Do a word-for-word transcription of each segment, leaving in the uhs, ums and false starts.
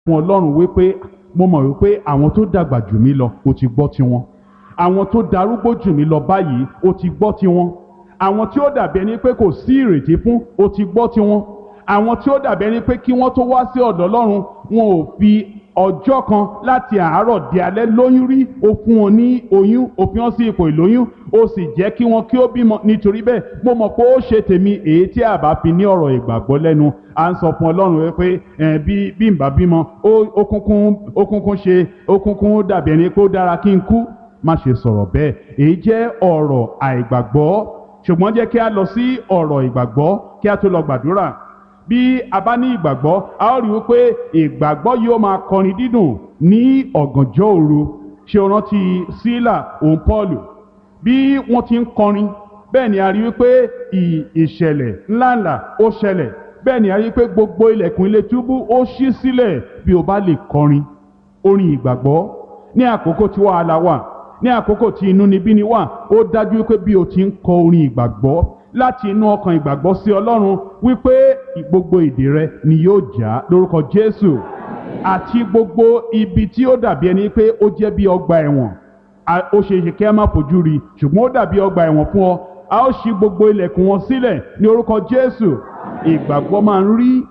fún Ọlọ́run wípé mo mọ̀ wípé àwọn tó dàgbà jù mí lọ ó ti gbọ́ tiwọn, àwọn tó darúgbó jù mí lọ báyìí ó ti gbọ́ tiwọn, àwọn tí ó dàbí ẹni pé kò sí ìrètí fún ó ti gbọ́ tiwọn, àwọn tí ó dàbí ẹni pé kí wọ́n tó wá sí ọ̀dọ̀ Ọlọ́run wọn ò fi ọjọ́ kan láti àárọ̀ di alẹ́ lóyún rí, ó fún wọn ní oyún, ó fi wọn sí ipò ìlóyún, ó sì jẹ́ kí wọn kí ó bímọ. Nítorí bẹ́ẹ̀ mo mọ̀ pé ó ṣe tèmi, èyí tí a bá fi ní ọ̀rọ̀ ìgbàgbọ́ lẹ́nu à ń sọ fún Ọlọ́run wípé ẹ̀ bí bí n bá bímọ ó kúnkún ó kúnkún ṣe ó kúnkún dàbí ẹni pé ó dára kí n kú. Má ṣe sọ̀rọ̀ bẹ́ẹ̀, èyí jẹ́ ọ̀rọ̀ àìgbàgbọ́. Ṣùgbọ́n jẹ́ kí a lọ sí ọ̀rọ̀ ìgbàgbọ́ kí a tó lọ gbàdúrà. Bí a bá ní ìgbàgbọ́ a ó rí wípé ìgbàgbọ́ yóò máa kọrin dídùn ní ọ̀gànjọ́ òru. Ṣé o rántí Sílà òun Pọ́ọ̀lù bí wọ́n ti ń kọrin? Bẹ́ẹ̀ ni a rí wípé ìṣẹ̀lẹ̀ ńláńlá ó ṣẹlẹ̀. Bẹ́ẹ̀ ni a rí wípé gbogbo ilẹ̀kùn ilé túbú ó ṣí sílẹ̀. Bí o bá lè kọrin orin ìgbàgbọ́ ní àkókò tí wàhálà wà, ní àkókò tí inúnibíni wà, ó dájú wípé bí o ti ń kọ orin ìgbàgbọ́ láti inú ọkàn ìgbàgbọ́ sí Ọlọ́run wípé gbogbo ìdè rẹ ni yóò já lórúkọ Jésù. Àti gbogbo ibi tí ó dàbí ẹni pé ó jẹ́ bí ọgbà ẹ̀wọ̀n, ó ṣe é ṣe kí a má fojú rí ṣùgbọ́n ó dàbí ọgbà ẹ̀wọ̀n fún ọ, a ó ṣí gbogbo ilẹ̀kùn wọn sílẹ̀ ní orúkọ Jésù. Ìgbàgbọ́ máa ń rí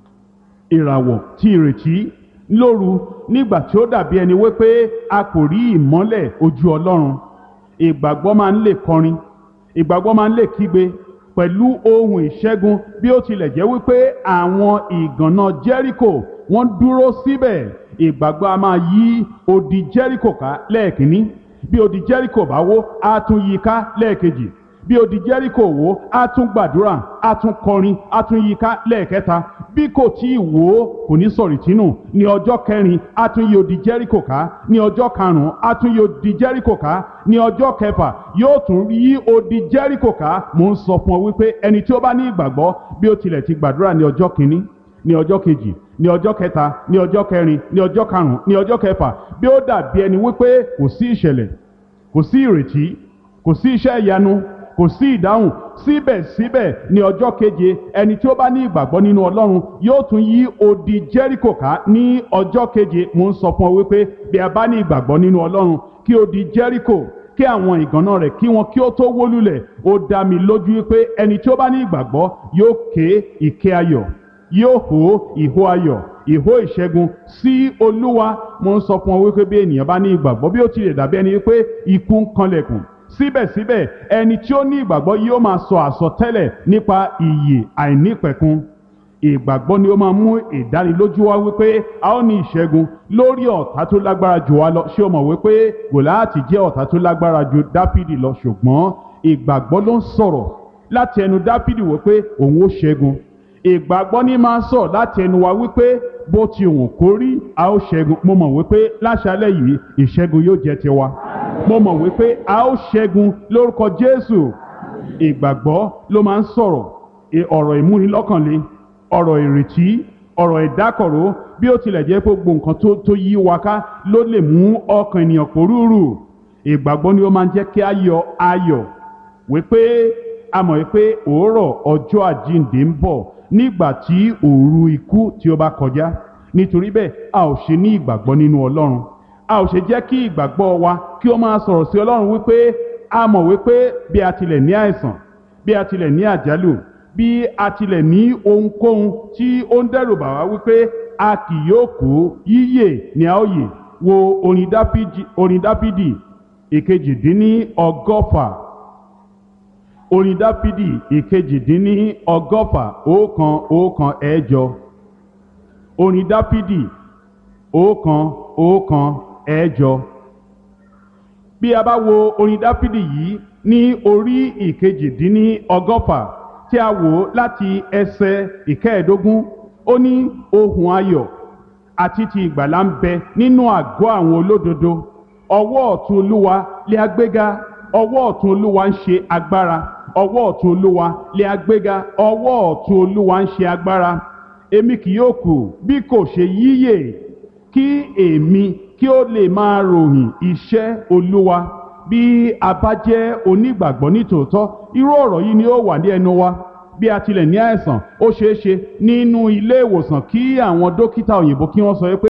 ìràwọ̀ tí ìrètí lóru nígbà tí ó dàbí ẹni wípé a kò rí ìmọ́lẹ̀ ojú Ọlọ́run. Ìgbàgbọ́ máa ń lè kọrin, ìgbàgbọ́ máa ń lè kígbe pẹ̀lú ohun ìṣẹ́gun bí ó tilẹ̀ jẹ́ wípé àwọn ìgànná Jẹ́ríkò wọ́n dúró síbẹ̀. Ìgbàgbọ́ a máa yí odi Jẹ́ríkò ká lẹ́ẹ̀kínní, bí odi Jẹ́ríkò bá wó á tún yí ká lẹ́ẹ̀kejì, bí odi Jẹ́ríkò wó á tún gbàdúrà, á tún kọrin, á tún yí ká lẹ́ẹ̀kẹta. Bí kò tí ì wó kò ní sọ̀rì tínú, ní ọjọ́ kẹrin á tún yí odi Jẹ́ríkò ká, ní ọjọ́ karùn-ún á tún yí odi Jẹ́ríkò ká, ní ọjọ́ kẹfà yóò tún yí odi Jẹ́ríkò ká. Mo ń sọ fún ọ wípé ẹni tí ó bá ní ìgbàgbọ́ bí ó tilẹ̀ ti gbàdúrà ní ọjọ́ kìíní, ní ọjọ́ kejì, ní ọjọ́ kẹta, ní ọjọ́ kẹrin, ní ọjọ́ karùn-ún, ní ọjọ́ kẹfà, bí ó dàbí ẹni wípé kò sí ìṣẹ̀lẹ̀, kò sí ìrètí, kò sí iṣẹ́ ìyanu, kò sí ìdáhùn, síbẹ̀síbẹ̀ ní ọjọ́ keje ẹni tí ó bá ní ìgbàgbọ́ nínú Ọlọ́run yóò tún yí odi Jẹ́ríkò ká ní ọjọ́ keje. Mo ń sọ fún ọ wípé bí a bá ní ìgbàgbọ́ nínú Ọlọ́run kí odi Jẹ́ríkò, kí àwọn ìgànná rẹ̀ kí wọn kí ó tó wó lulẹ̀, ó dá mi lójú wípé ẹni tí ó bá ní ìgbàgbọ́ yóò ké ìké ayọ̀, yóò hó ìhó ayọ̀, ìhó ìṣẹ́gun sí Olúwa. Mo ń sọ fún ọ wípé bí ènìyàn bá ní ìgbàgbọ́ bí ó tilẹ̀ dàbí ẹni wípé ikú ń kanlẹ̀kùn, síbẹ̀síbẹ̀ ẹni tí ó ní ìgbàgbọ́ yóò máa sọ àsọtẹ́lẹ̀ nípa ìyè àìnípẹ̀kun. Ìgbàgbọ́ ni ó máa mú ìdánilójú wá wípé a ó ní ìṣẹ́gun lórí ọ̀tá tó lágbára jù wá lọ. Ṣé o mọ̀ wípé Gòláàtì jẹ́ ọ̀tá tó lágbára ju Dáfídì lọ, ṣùgbọ́n ìgbàgbọ́ ló ń sọ̀rọ̀ láti ẹnu Dáfídì wípé òun ó ṣẹ́gun. Ìgbàgbọ́ ní máa ń sọ̀rọ̀ láti ẹnu wa wípé bó ti wù kó rí a ó ṣẹ́gun. Mo mọ̀ wípé láṣálẹ́ yìí ìṣẹ́gun yóò jẹ́ tiwa. Mo mọ̀ wípé a ó ṣẹ́gun lórúkọ Jésù. Ìgbàgbọ́ ló máa ń sọ̀rọ̀ ọ̀rọ̀ ìmúnilọ́kànle, ọ̀rọ̀ ìrètí, ọ̀rọ̀ ìdákọ̀ró bí ó tilẹ̀ jẹ́ pé gbogbo nǹkan tó tó yí wa ká ló lè mú ọkàn ènìyàn pòrúurù. Ìgbàgbọ́ ni ó máa ń jẹ́ kí a yọ ayọ̀ wípé a mọ̀ wípé òórọ̀ ọjọ́ àjíǹde ń bọ̀ nígbà tí òru ikú tí ó bá kọjá. Nítorí bẹ́ẹ̀ a ò ṣe ní ìgbàgbọ́ nínú Ọlọ́run, a ò ṣe jẹ́ kí ìgbàgbọ́ wa kí ó máa sọ̀rọ̀ sí Ọlọ́run wípé a mọ̀ wípé bí a tilẹ̀ ní àìsàn, bí a tilẹ̀ ní àjálù, bí a tilẹ̀ ní ohunkóhun tí ó ń dẹ́rù bà wá wípé a kì yóò kú, yíyè ni a ó yè. Wo orin Dáfídì, orin Dáfídì ìkejìdínní ọgọ́fà, orin Dáfídì ìkejìdínní ọgọ́fà ọ̀kan ọ̀kan ẹ̀jọ. Orin Dáfídì ọ̀kan ọ̀kan ẹ̀jọ. Bí a bá wo orin Dáfídì yìí ní orí ìkejìdínní ọgọ́fà tí a wò láti ẹsẹ̀ ìkẹẹ̀ẹ́dógún, ó ní ohùn ayọ̀ àti ti ìgbàlà ń bẹ nínú àgọ́ àwọn olódodo. Ọwọ́ ọ̀tún Olúwa lé agbéga, ọwọ́ ọ̀tún Olúwa ń ṣe agbára, ọwọ́ ọ̀tún Olúwa lé agbéga, ọwọ́ ọ̀tún Olúwa ń ṣe agbára. Èmi kì yóò kù bí kò ṣe yíyè, kí èmi kí ó lè máa ròyìn iṣẹ́ Olúwa. Bí a bá jẹ́ onígbàgbọ́ nítòótọ́, irú ọ̀rọ̀ yìí ni ó wà ní ẹnu wa. Bí a tilẹ̀ ní àìsàn, ó ṣeé ṣe nínú ilé ìwòsàn kí àwọn dókítà òyìnbó kí wọ́n sọ pé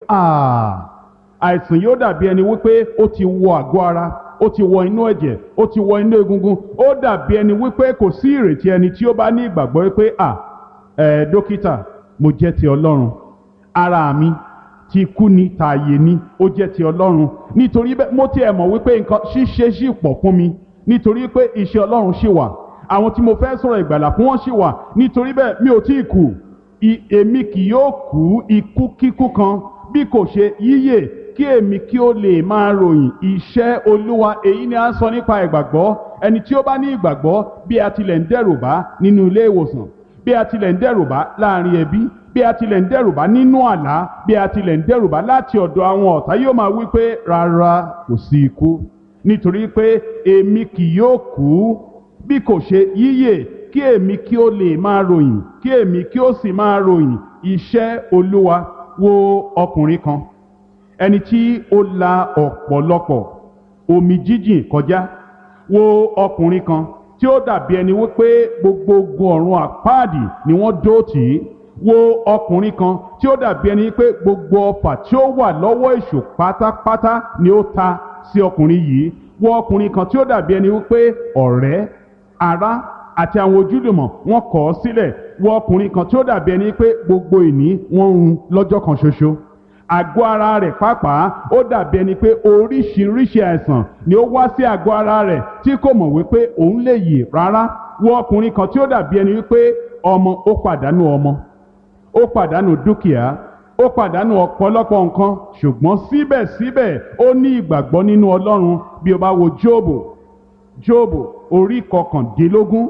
ah àìsàn yóò dàbí ẹni wípé ó ti wọ àgọ́ ara, ó ti wọ inú ẹ̀jẹ̀, ó ti wọ inú egungun. Ó dàbí ẹni wípé kò sí ìrètí ẹni tí ó bá ní ìgbàgbọ́ wípé à ẹ̀ dókítà mo jẹ́ ti Ọlọ́run, ara mi ti kú ni tààyè ni ó jẹ́ ti Ọlọ́run. Nítorí bẹ́ẹ̀ mo tiẹ̀ mọ̀ wípé nǹkan ṣíṣe ṣì pọ̀ fún mi, nítorí pé iṣẹ́ Ọlọ́run ṣì wà, àwọn tí mo fẹ́ sọ̀rọ̀ ìgbàlà fún wọn ṣì wà. Nítorí bẹ́ẹ̀ mi ò tí ì kú, èmi kì yóò kú ikú kíkú kan bí kò ṣe yíyè kí èmi kí ó lè máa ròyìn iṣẹ́ Olúwa. Èyí ni a ń sọ nípa ìgbàgbọ́. Ẹni tí ó bá ní ìgbàgbọ́, bí a tilẹ̀ ń dẹ́rùbà nínú ilé ìwòsàn, bí a tilẹ̀ ń dẹ́rùbà láàrin ẹbí, bí a tilẹ̀ ń dẹ́rùbà nínú àlá, bí a tilẹ̀ ń dẹ́rùbà láti ọ̀dọ̀ àwọn ọ̀tá, yóò máa wí pé rárá, kò sí ikú, nítorí pé èmi kì yóò kú bí kò ṣe yíyè kí èmi kí ó lè máa ròyìn, kí èmi kí ó sì máa ròyìn iṣẹ́ Olúwa. Wo ọkùnrin kan, ẹni tí ó la ọ̀pọ̀lọpọ̀ omi jíjìn kọjá. Wo ọkùnrin kan tí ó dàbí ẹni wípé gbogbo ogun ọ̀run àpáàdì ni wọ́n dó tì í. Wo ọkùnrin kan tí ó dàbí ẹni pé gbogbo ọfà tí ó wà lọ́wọ́ èṣù pátápátá ni ó ta sí ọkùnrin yìí. Wo ọkùnrin kan tí ó dàbí ẹni wípé ọ̀rẹ́, ará àti àwọn ojúlùmọ̀ wọ́n kọ̀ ọ́ sílẹ̀. Wo ọkùnrin kan tí ó dàbí ẹni pé gbogbo ìní wọ́n run lọ́jọ́ kan ṣoṣo. Àgọ́ ara rẹ̀ pàápàá ó dàbí ẹni pé oríṣiríṣi àìsàn ni ó wá sí àgọ́ ara rẹ̀ tí kò mọ̀ wípé òun lè yè rárá. Wo ọkùnrin kan tí ó dàbí ẹni wípé ọmọ ó pàdánù ọmọ, ó pàdánù dúkìá, ó pàdánù ọ̀pọ̀lọpọ̀ nǹkan, ṣùgbọ́n síbẹ̀síbẹ̀ ó ní ìgbàgbọ́ nínú Ọlọ́run. Bí o bá wo Jóòbù, Jóòbù orí kọkàndínlógún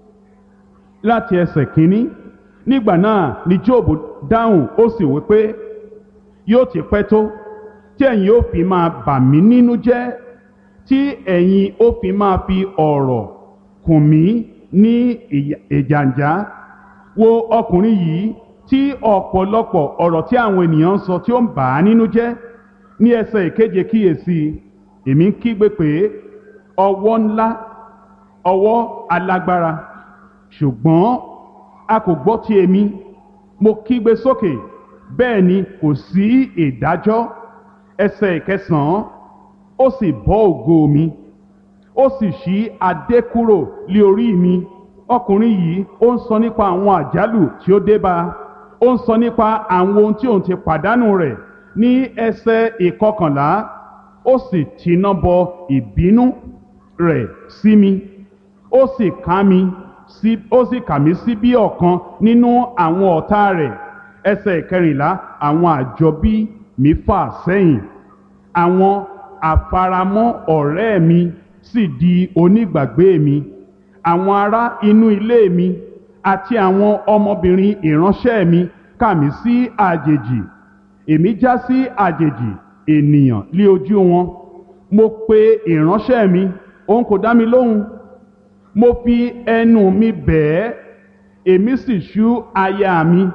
láti ẹsẹ̀ kínní, nígbà náà ni Jóòbù dáhùn ó sì wí pé yóò ti pẹ́ tó tí ẹ̀yin ó fi máa bà mí nínú jẹ́, tí ẹ̀yin ó fi máa fi ọ̀rọ̀ kùn mí ní ìjàǹjá. Wo ọkùnrin yìí tí ọ̀pọ̀lọpọ̀ ọ̀rọ̀ tí àwọn ènìyàn ń sọ tí ó ń bà á nínú jẹ́. Ní ẹsẹ̀ ìkeje kíyèsí, èmi ń kígbe pé ọwọ́ ńlá, ọwọ́ alágbára, ṣùgbọ́n a kò gbọ́ ti èmi. Mo kígbe sókè, bẹ́ẹ̀ ni kò sí ìdájọ́. Ẹsẹ̀ ìkẹsàn-án, ó sì bọ́ ògo mi, ó sì ṣí adé kúrò lé orí mi. Ọkùnrin yìí ó ń sọ nípa àwọn àjálù tí ó dé bá a, ó ń sọ nípa àwọn ohun tí òun ti pàdánù rẹ̀. Ní ẹsẹ̀ ìkọkànlá, ó sì tiná bọ ìbínú rẹ̀ sí mi, ó sì ká mi sí ó sì kà mí sí bí ọ̀kan nínú àwọn ọ̀tá rẹ̀. Ẹsẹ̀ ìkẹrìnlá, àwọn àjọbí mi fà sẹ́yìn, àwọn àfaramọ́ ọ̀rẹ́ mi sì di onígbàgbé mi. Àwọn ará inú ilé mi àti àwọn ọmọbìnrin ìránṣẹ́ mi kà mí sí àjèjì. Èmi já sí àjèjì ènìyàn lé ojú wọn. Mo pe ìránṣẹ́ mi, òun kò dá mi lóhùn. Mo fi ẹnu mi bẹ̀ ẹ́, èmi sì ṣú aya mi,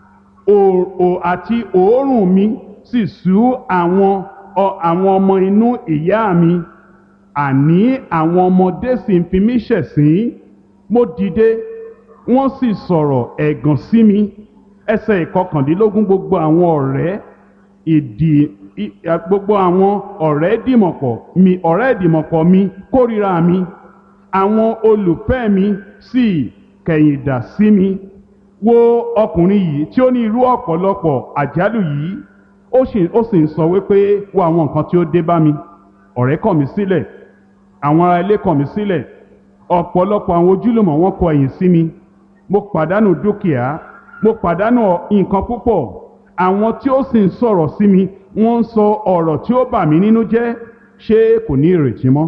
òò àti òórùn mi sì ṣú àwọn àwọn ọmọ inú ìyá mi. Àní àwọn ọmọdé sì ń fi mí ṣẹ̀sín. Mo dìde, wọ́n sì sọ̀rọ̀ ẹ̀gàn sí mi. Ẹsẹ̀ ìkọkàndínlógún, gbogbo àwọn ọ̀rẹ́ ìdì gbogbo àwọn ọ̀rẹ́ ìdìmọ̀pọ̀ mi ọ̀rẹ́ ìdìmọ̀pọ̀ mi kórìíra mi. Àwọn olùfẹ́ mi sì kẹ̀yìndà sí mi. Wo ọkùnrin yìí tí ó ní irú ọ̀pọ̀lọpọ̀ àjálù yìí, ó sì ó sì ń sọ wípé wo àwọn nǹkan tí ó dé bá mi. Ọ̀rẹ́ kọ̀ mí sílẹ̀, àwọn ará ilé kọ̀ mí sílẹ̀, ọ̀pọ̀lọpọ̀ àwọn ojúlùmọ̀ wọn kọ ẹ̀yìn sí mi. Mo pàdánù dúkìá, mo pàdánù nǹkan púpọ̀. Àwọn tí ó sì ń sọ̀rọ̀ sí mi, wọ́n ń sọ ọ̀rọ̀ tí ó bà mí nínú jẹ́. Ṣé kò ní ìrètí mọ́?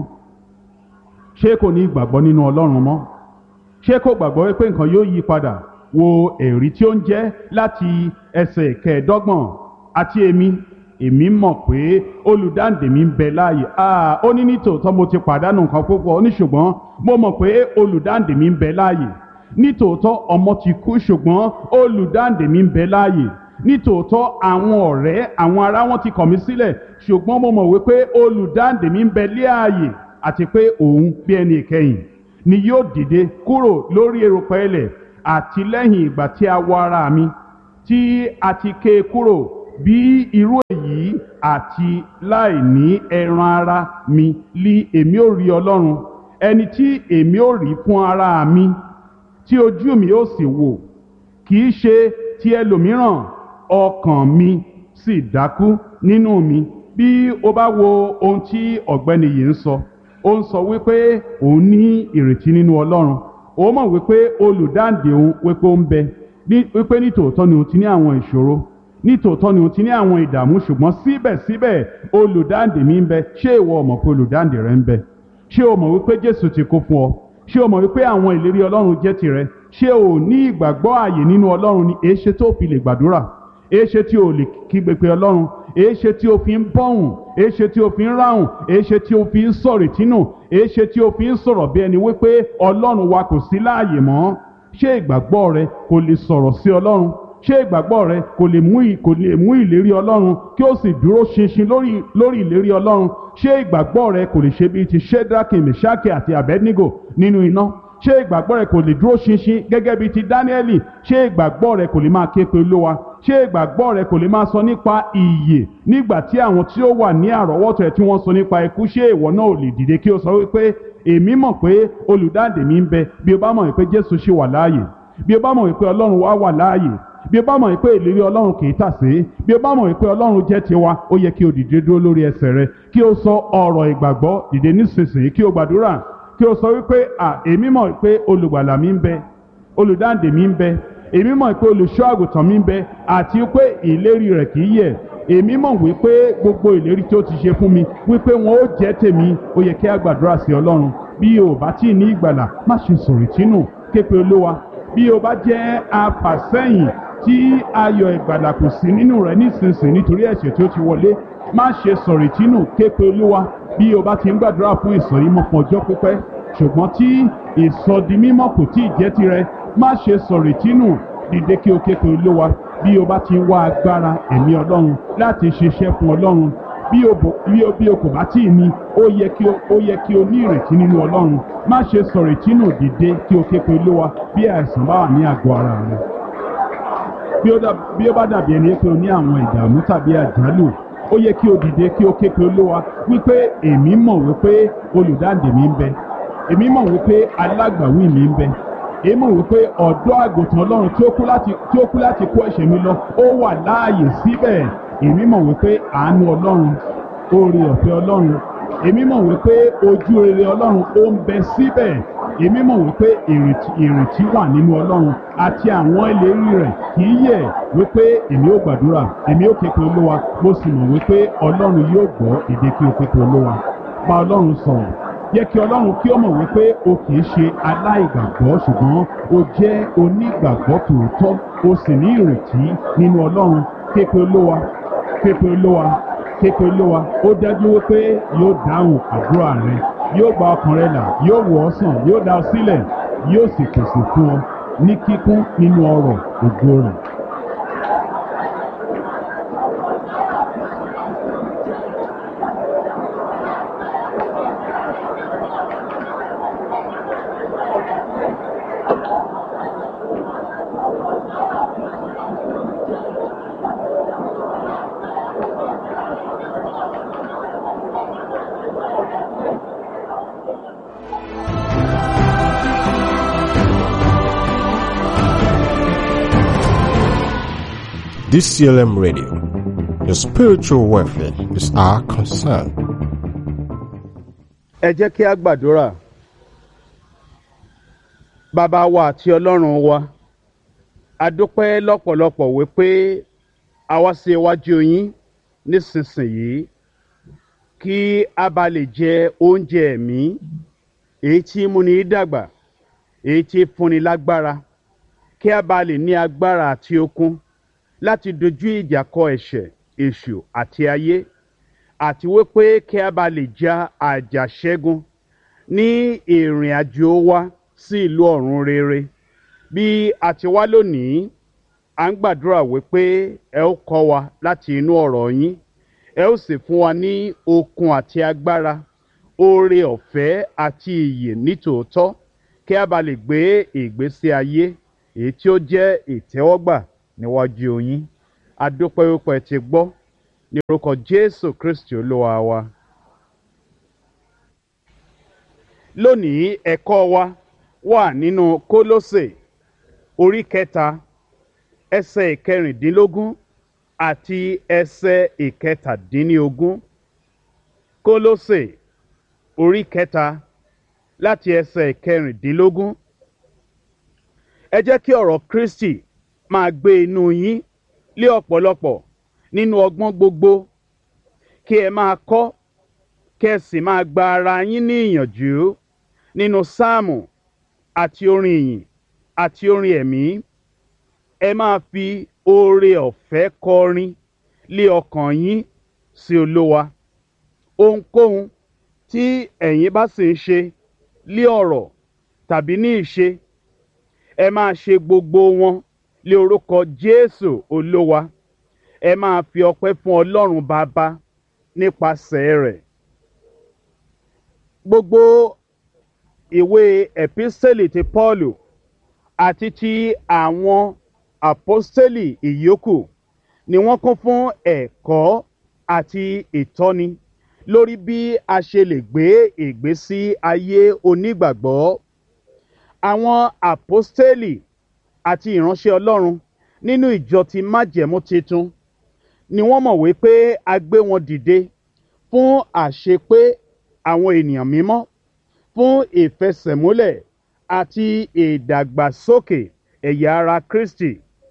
Ṣé kò ní ìgbàgbọ́ nínú Ọlọ́run mọ́? Ṣé kò gbàgbọ́ wípé nǹkan yóò yí padà? Wo ẹ̀rí tí ó ń jẹ́ láti ẹsẹ̀ kẹẹ̀ẹ́dọ́gbọ̀n. Àti èmi èmi mọ̀ pé olùdáǹdè mi ń bẹ láàyè. Ah, ó ní nítòótọ́ mo ti pàdánù nǹkan púpọ̀. Ó ní ṣùgbọ́n mo mọ̀ pé olùdáǹdè mi ń bẹ láàyè. Nítòótọ́ ọmọ ti kú, ṣùgbọ́n olùdáǹdè mi ń bẹ láàyè. Nítòótọ́ àwọn ọ̀rẹ́, àwọn ará wọn ti kọ̀ mí sílẹ̀, ṣùgbọ́n mo mọ̀ wípé olùdáǹdè mi ń bẹ láàyè, àti pé òun bí ẹni ìkẹyìn ni yóò dìde kúrò lórí erùpẹ̀ ilẹ̀, àti lẹ́yìn ìgbà tí a wọ ara mi tí a ti ké kúrò bí irú èyí àti láì ní ẹran ara mi li èmi ò rí Ọlọ́run, ẹni tí èmi ò rí fún ara mi tí ojú mi ó sì wò, kì í ṣe ti ẹlòmíràn, ọkàn mi sì dákú nínú mi. Bí o bá wo ohun tí ọ̀gbẹ́ni yìí ń sọ, ó ń sọ wípé òun ní ìrètí nínú Ọlọ́run, ó mọ̀ wípé olùdáǹdè òun wípé ó ń bẹ, wípé nítòótọ́ ni òun ti ní àwọn ìṣòro, nítòótọ́ ni òun ti ní àwọn ìdààmú, ṣùgbọ́n síbẹ̀síbẹ̀ olùdáǹdè mi ń bẹ. Ṣé ìwọ mọ̀ pé olùdáǹdè rẹ ń bẹ? Ṣé o mọ̀ wípé Jésù ti kú fún ọ? Ṣé o mọ̀ wípé àwọn ìlérí Ọlọ́run jẹ́ tirẹ̀? Ṣé o ní ìgbàgbọ́ ààyè nínú Ọlọ́run ni? Èéṣe tó fi lè gbàdúrà? Èéṣe tí o lè kígbe pé Ọlọ́run? Èéṣe tí o fi ń bọ́hùn? Èéṣe tí o fi ń ráhùn? Èéṣe tí o fi ń sọ̀rọ̀ ìtínú? Èéṣe tí o fi ń sọ̀rọ̀ bí ẹni wípé Ọlọ́run wa kò sí láàyè mọ́? Ṣé ìgbàgbọ́ rẹ kò lè sọ̀rọ̀ sí Ọlọ́run? Ṣé ìgbàgbọ́ rẹ kò lè mú kò lè mú ìlérí Ọlọ́run kí ó sì dúró ṣinṣin lórí lórí ìlérí Ọlọ́run? Ṣé ìgbàgbọ́ rẹ kò lè ṣe bíi ti Ṣédrákì, Mèṣákì àti Àbẹ́dínígò nínú iná? Ṣé ìgbàgbọ́ rẹ kò lè dúró ṣinṣin gẹ́gẹ́ bíi ti Dáníẹ́lì? Ṣé ìgbàgbọ́ rẹ kò lè máa ké pe Olúwa? Ṣé ìgbàgbọ́ rẹ kò lè máa sọ nípa ìyè nígbà tí àwọn tí ó wà ní àrọ́wọ́tò ẹ tí wọ́n sọ nípa ikú? Ṣé ìwọ náà ò lè dìde kí o sọ wípé èmi mọ̀ pé olùdáǹdè mi ń bẹ? Bí o bá mọ̀ wípé Jésù ṣì wà láàyè, bí o bá mọ̀ wípé Ọlọ́run wa wà láàyè, bí o bá mọ̀ wípé ìlérí Ọlọ́run kì í tàsé, bí o bá mọ̀ wípé Ọlọ́run jẹ́ tiwa, ó yẹ kí o dìde dúró lórí ẹsẹ̀ rẹ, kí o sọ ọ̀rọ̀ ìgbàgbọ́, dìde nísinsìnyí kí o gbàdúrà, kí o sọ wípé à èmi mọ̀ wípé olùgbàlà mi ń bẹ, olùdáǹdè mi ń bẹ, èmi mọ̀ wípé olùṣọ́ àgùntàn mi ń bẹ, àti wípé ìlérí rẹ̀ kì í yẹ̀. Èmi mọ̀ wípé gbogbo ìlérí tí ó ti ṣe fún mi wípé wọn ó jẹ́ tèmi. Ó yẹ kí a gbàdúrà sí Ọlọ́run. Bí o bá tí ì ní ìgbàlà, má ṣe sọ̀rọ̀ ìtínú, ké pe Olúwa. Bí o bá jẹ́ afàsẹ́yìn tí ayọ̀ ìgbàlà kò sí nínú rẹ̀ nísinsìnyí nítorí ẹ̀ṣẹ̀ tí ó ti wọlé, má ṣe sọ̀rọ̀ ìtínú, ké pe Olúwa. Bí o bá ti ń gbàdúrà fún ìsọ̀yímọ́ fún ọjọ́ pípẹ́ ṣùgbọ́n tí ìsọdimímọ́ kò tí ì jẹ́ tirẹ̀, má ṣe sọ̀rọ̀ ìtínú, dìde kí o ké pe Olúwa. Bí o bá ti ń wá agbára ẹ̀mí Ọlọ́run láti ṣiṣẹ́ fún Ọlọ́run, bí o bí o bí o kò bá tí ì ní, ó yẹ kí o ó yẹ kí o ní ìrètí nínú Ọlọ́run. Má ṣe sọ̀rọ̀ ìtínú, dìde kí o ké pe Olúwa. Bí àìsàn bá wà ní àgọ́ ara rẹ, bí ó bá dàbí ẹni pé o ní àwọn ìdààmú tàbí àjálù, ó yẹ kí o dìde kí o ké pe Olúwa wípé èmi mọ̀ wípé olùdáǹdè mi ń bẹ, èmi mọ̀ wípé alágbàwí mi ń bẹ, èmi mọ̀ wípé ọ̀dọ́ àgùntàn Ọlọ́run tí ó kú láti tí ó kú láti kó ẹ̀ṣẹ̀ mi lọ ó wà láàyè síbẹ̀. Èmi mọ̀ wípé àánú Ọlọ́run, oore ọ̀fẹ́ Ọlọ́run, èmi mọ̀ wípé ojú rere Ọlọ́run ó ń bẹ síbẹ̀. Èmi mọ̀ wípé ìrètí wà nínú Ọlọ́run àti àwọn ìlérí rẹ̀ kì í yẹ̀, wípé èmi ó gbàdúrà, èmi ó ké pe Olúwa. Mo sì mọ̀ wípé Ọlọ́run yóò gbọ́ èdè kí o ké pe Olúwa. Bá Ọlọ́run sọ̀rọ̀, yẹ kí Ọlọ́run kí ó mọ̀ wípé o kì í ṣe aláìgbàgbọ́, ṣùgbọ́n o jẹ́ onígbàgbọ́ tòótọ́, o sì ní ìrètí nínú Ọlọ́run. Ké pe Olúwa, ké pe Olúwa, ké pe Olúwa. Ó dájú wípé yóò dáhùn àdúrà rẹ, yóò gba ọkàn rẹ là, yóò wò ọ́ sàn, yóò dá ọ sílẹ̀, yóò sì pèsè fún ọ ní kíkún nínú ọrọ̀ ògo rẹ̀. D C L M Radio, your spiritual welfare is our concern. Ẹ jẹ́ kí a gbàdúrà. Bàbá wa àti Ọlọ́run wa, a dúpẹ́ lọ́pọ̀lọpọ̀ wípé a wá sí iwájú yín nísinsìnyí kí a bá lè jẹ oúnjẹ ẹ̀mí èyí tí múni dàgbà, èyí tí fúnni lágbára, kí a bá lè ní agbára àti okun láti dojú ìjà kọ ẹ̀ṣẹ̀, èṣù àti ayé, àti wípé kí a bá lè ja àjàṣẹ́gun ní ìrìn àjò wa sí ìlú ọ̀run rere. Bí a ti wá lónìí, à ń gbàdúrà wípé ẹ ó kọ́ wa láti inú ọ̀rọ̀ yín, ẹ ó sì fún wa ní okun àti agbára, oore ọ̀fẹ́ àti ìyè nítòótọ́, kí a bá lè gbé ìgbésí ayé èyí tí ó jẹ́ ìtẹ́wọ́gbà níwájú yín. adúpẹ́ wípé ti gbọ́ ní orúkọ Jésù Kristi Olúwa wa. Lónìí ẹ̀kọ́ wa wà nínú Kólósè orí kẹta ẹsẹ̀ ìkẹrìndínlógún àti ẹsẹ̀ ìkẹtàdínlógún. Kólósè orí kẹta láti ẹsẹ̀ ìkẹrìndínlógún. Ẹ jẹ́ kí ọ̀rọ̀ Kristi máa gbé inú yín lé ọ̀pọ̀lọpọ̀ nínú ọgbọ́n gbogbo, kí ẹ máa kọ́ kí ẹ sì máa gba ara yín ní ìyànjú nínú sáàmù àti orin ìyìn àti orin ẹ̀mí. Ẹ máa fi oore ọ̀fẹ́ kọrin lé ọkàn yín sí Olúwa. Ohunkóhun tí ẹ̀yin bá sì ń ṣe lé ọ̀rọ̀ tàbí ní ìṣe, ẹ máa ṣe gbogbo wọn lé orúkọ Jésù Olúwa. Ẹ máa fi ọpẹ́ fún Ọlọ́run Baba nípasẹ̀ rẹ̀. Gbogbo ìwé ẹ̀písítélì ti Pọ́ọ̀lù àti ti àwọn àpọ́stélì ìyókù ni wọ́n kún fún ẹ̀kọ́ àti ìtọ́ni lórí bí a ṣe lè gbé ìgbésí ayé onígbàgbọ́. Àwọn àpọ́stélì àti ìránṣẹ́ Ọlọ́run nínú ìjọ ti májẹ̀mú titun ni wọ́n mọ̀ wípé a gbé wọn dìde fún àṣepé àwọn ènìyàn mímọ́, fún ìfẹsẹ̀múlẹ̀ àti ìdàgbàsókè ẹ̀yà ara Kristi.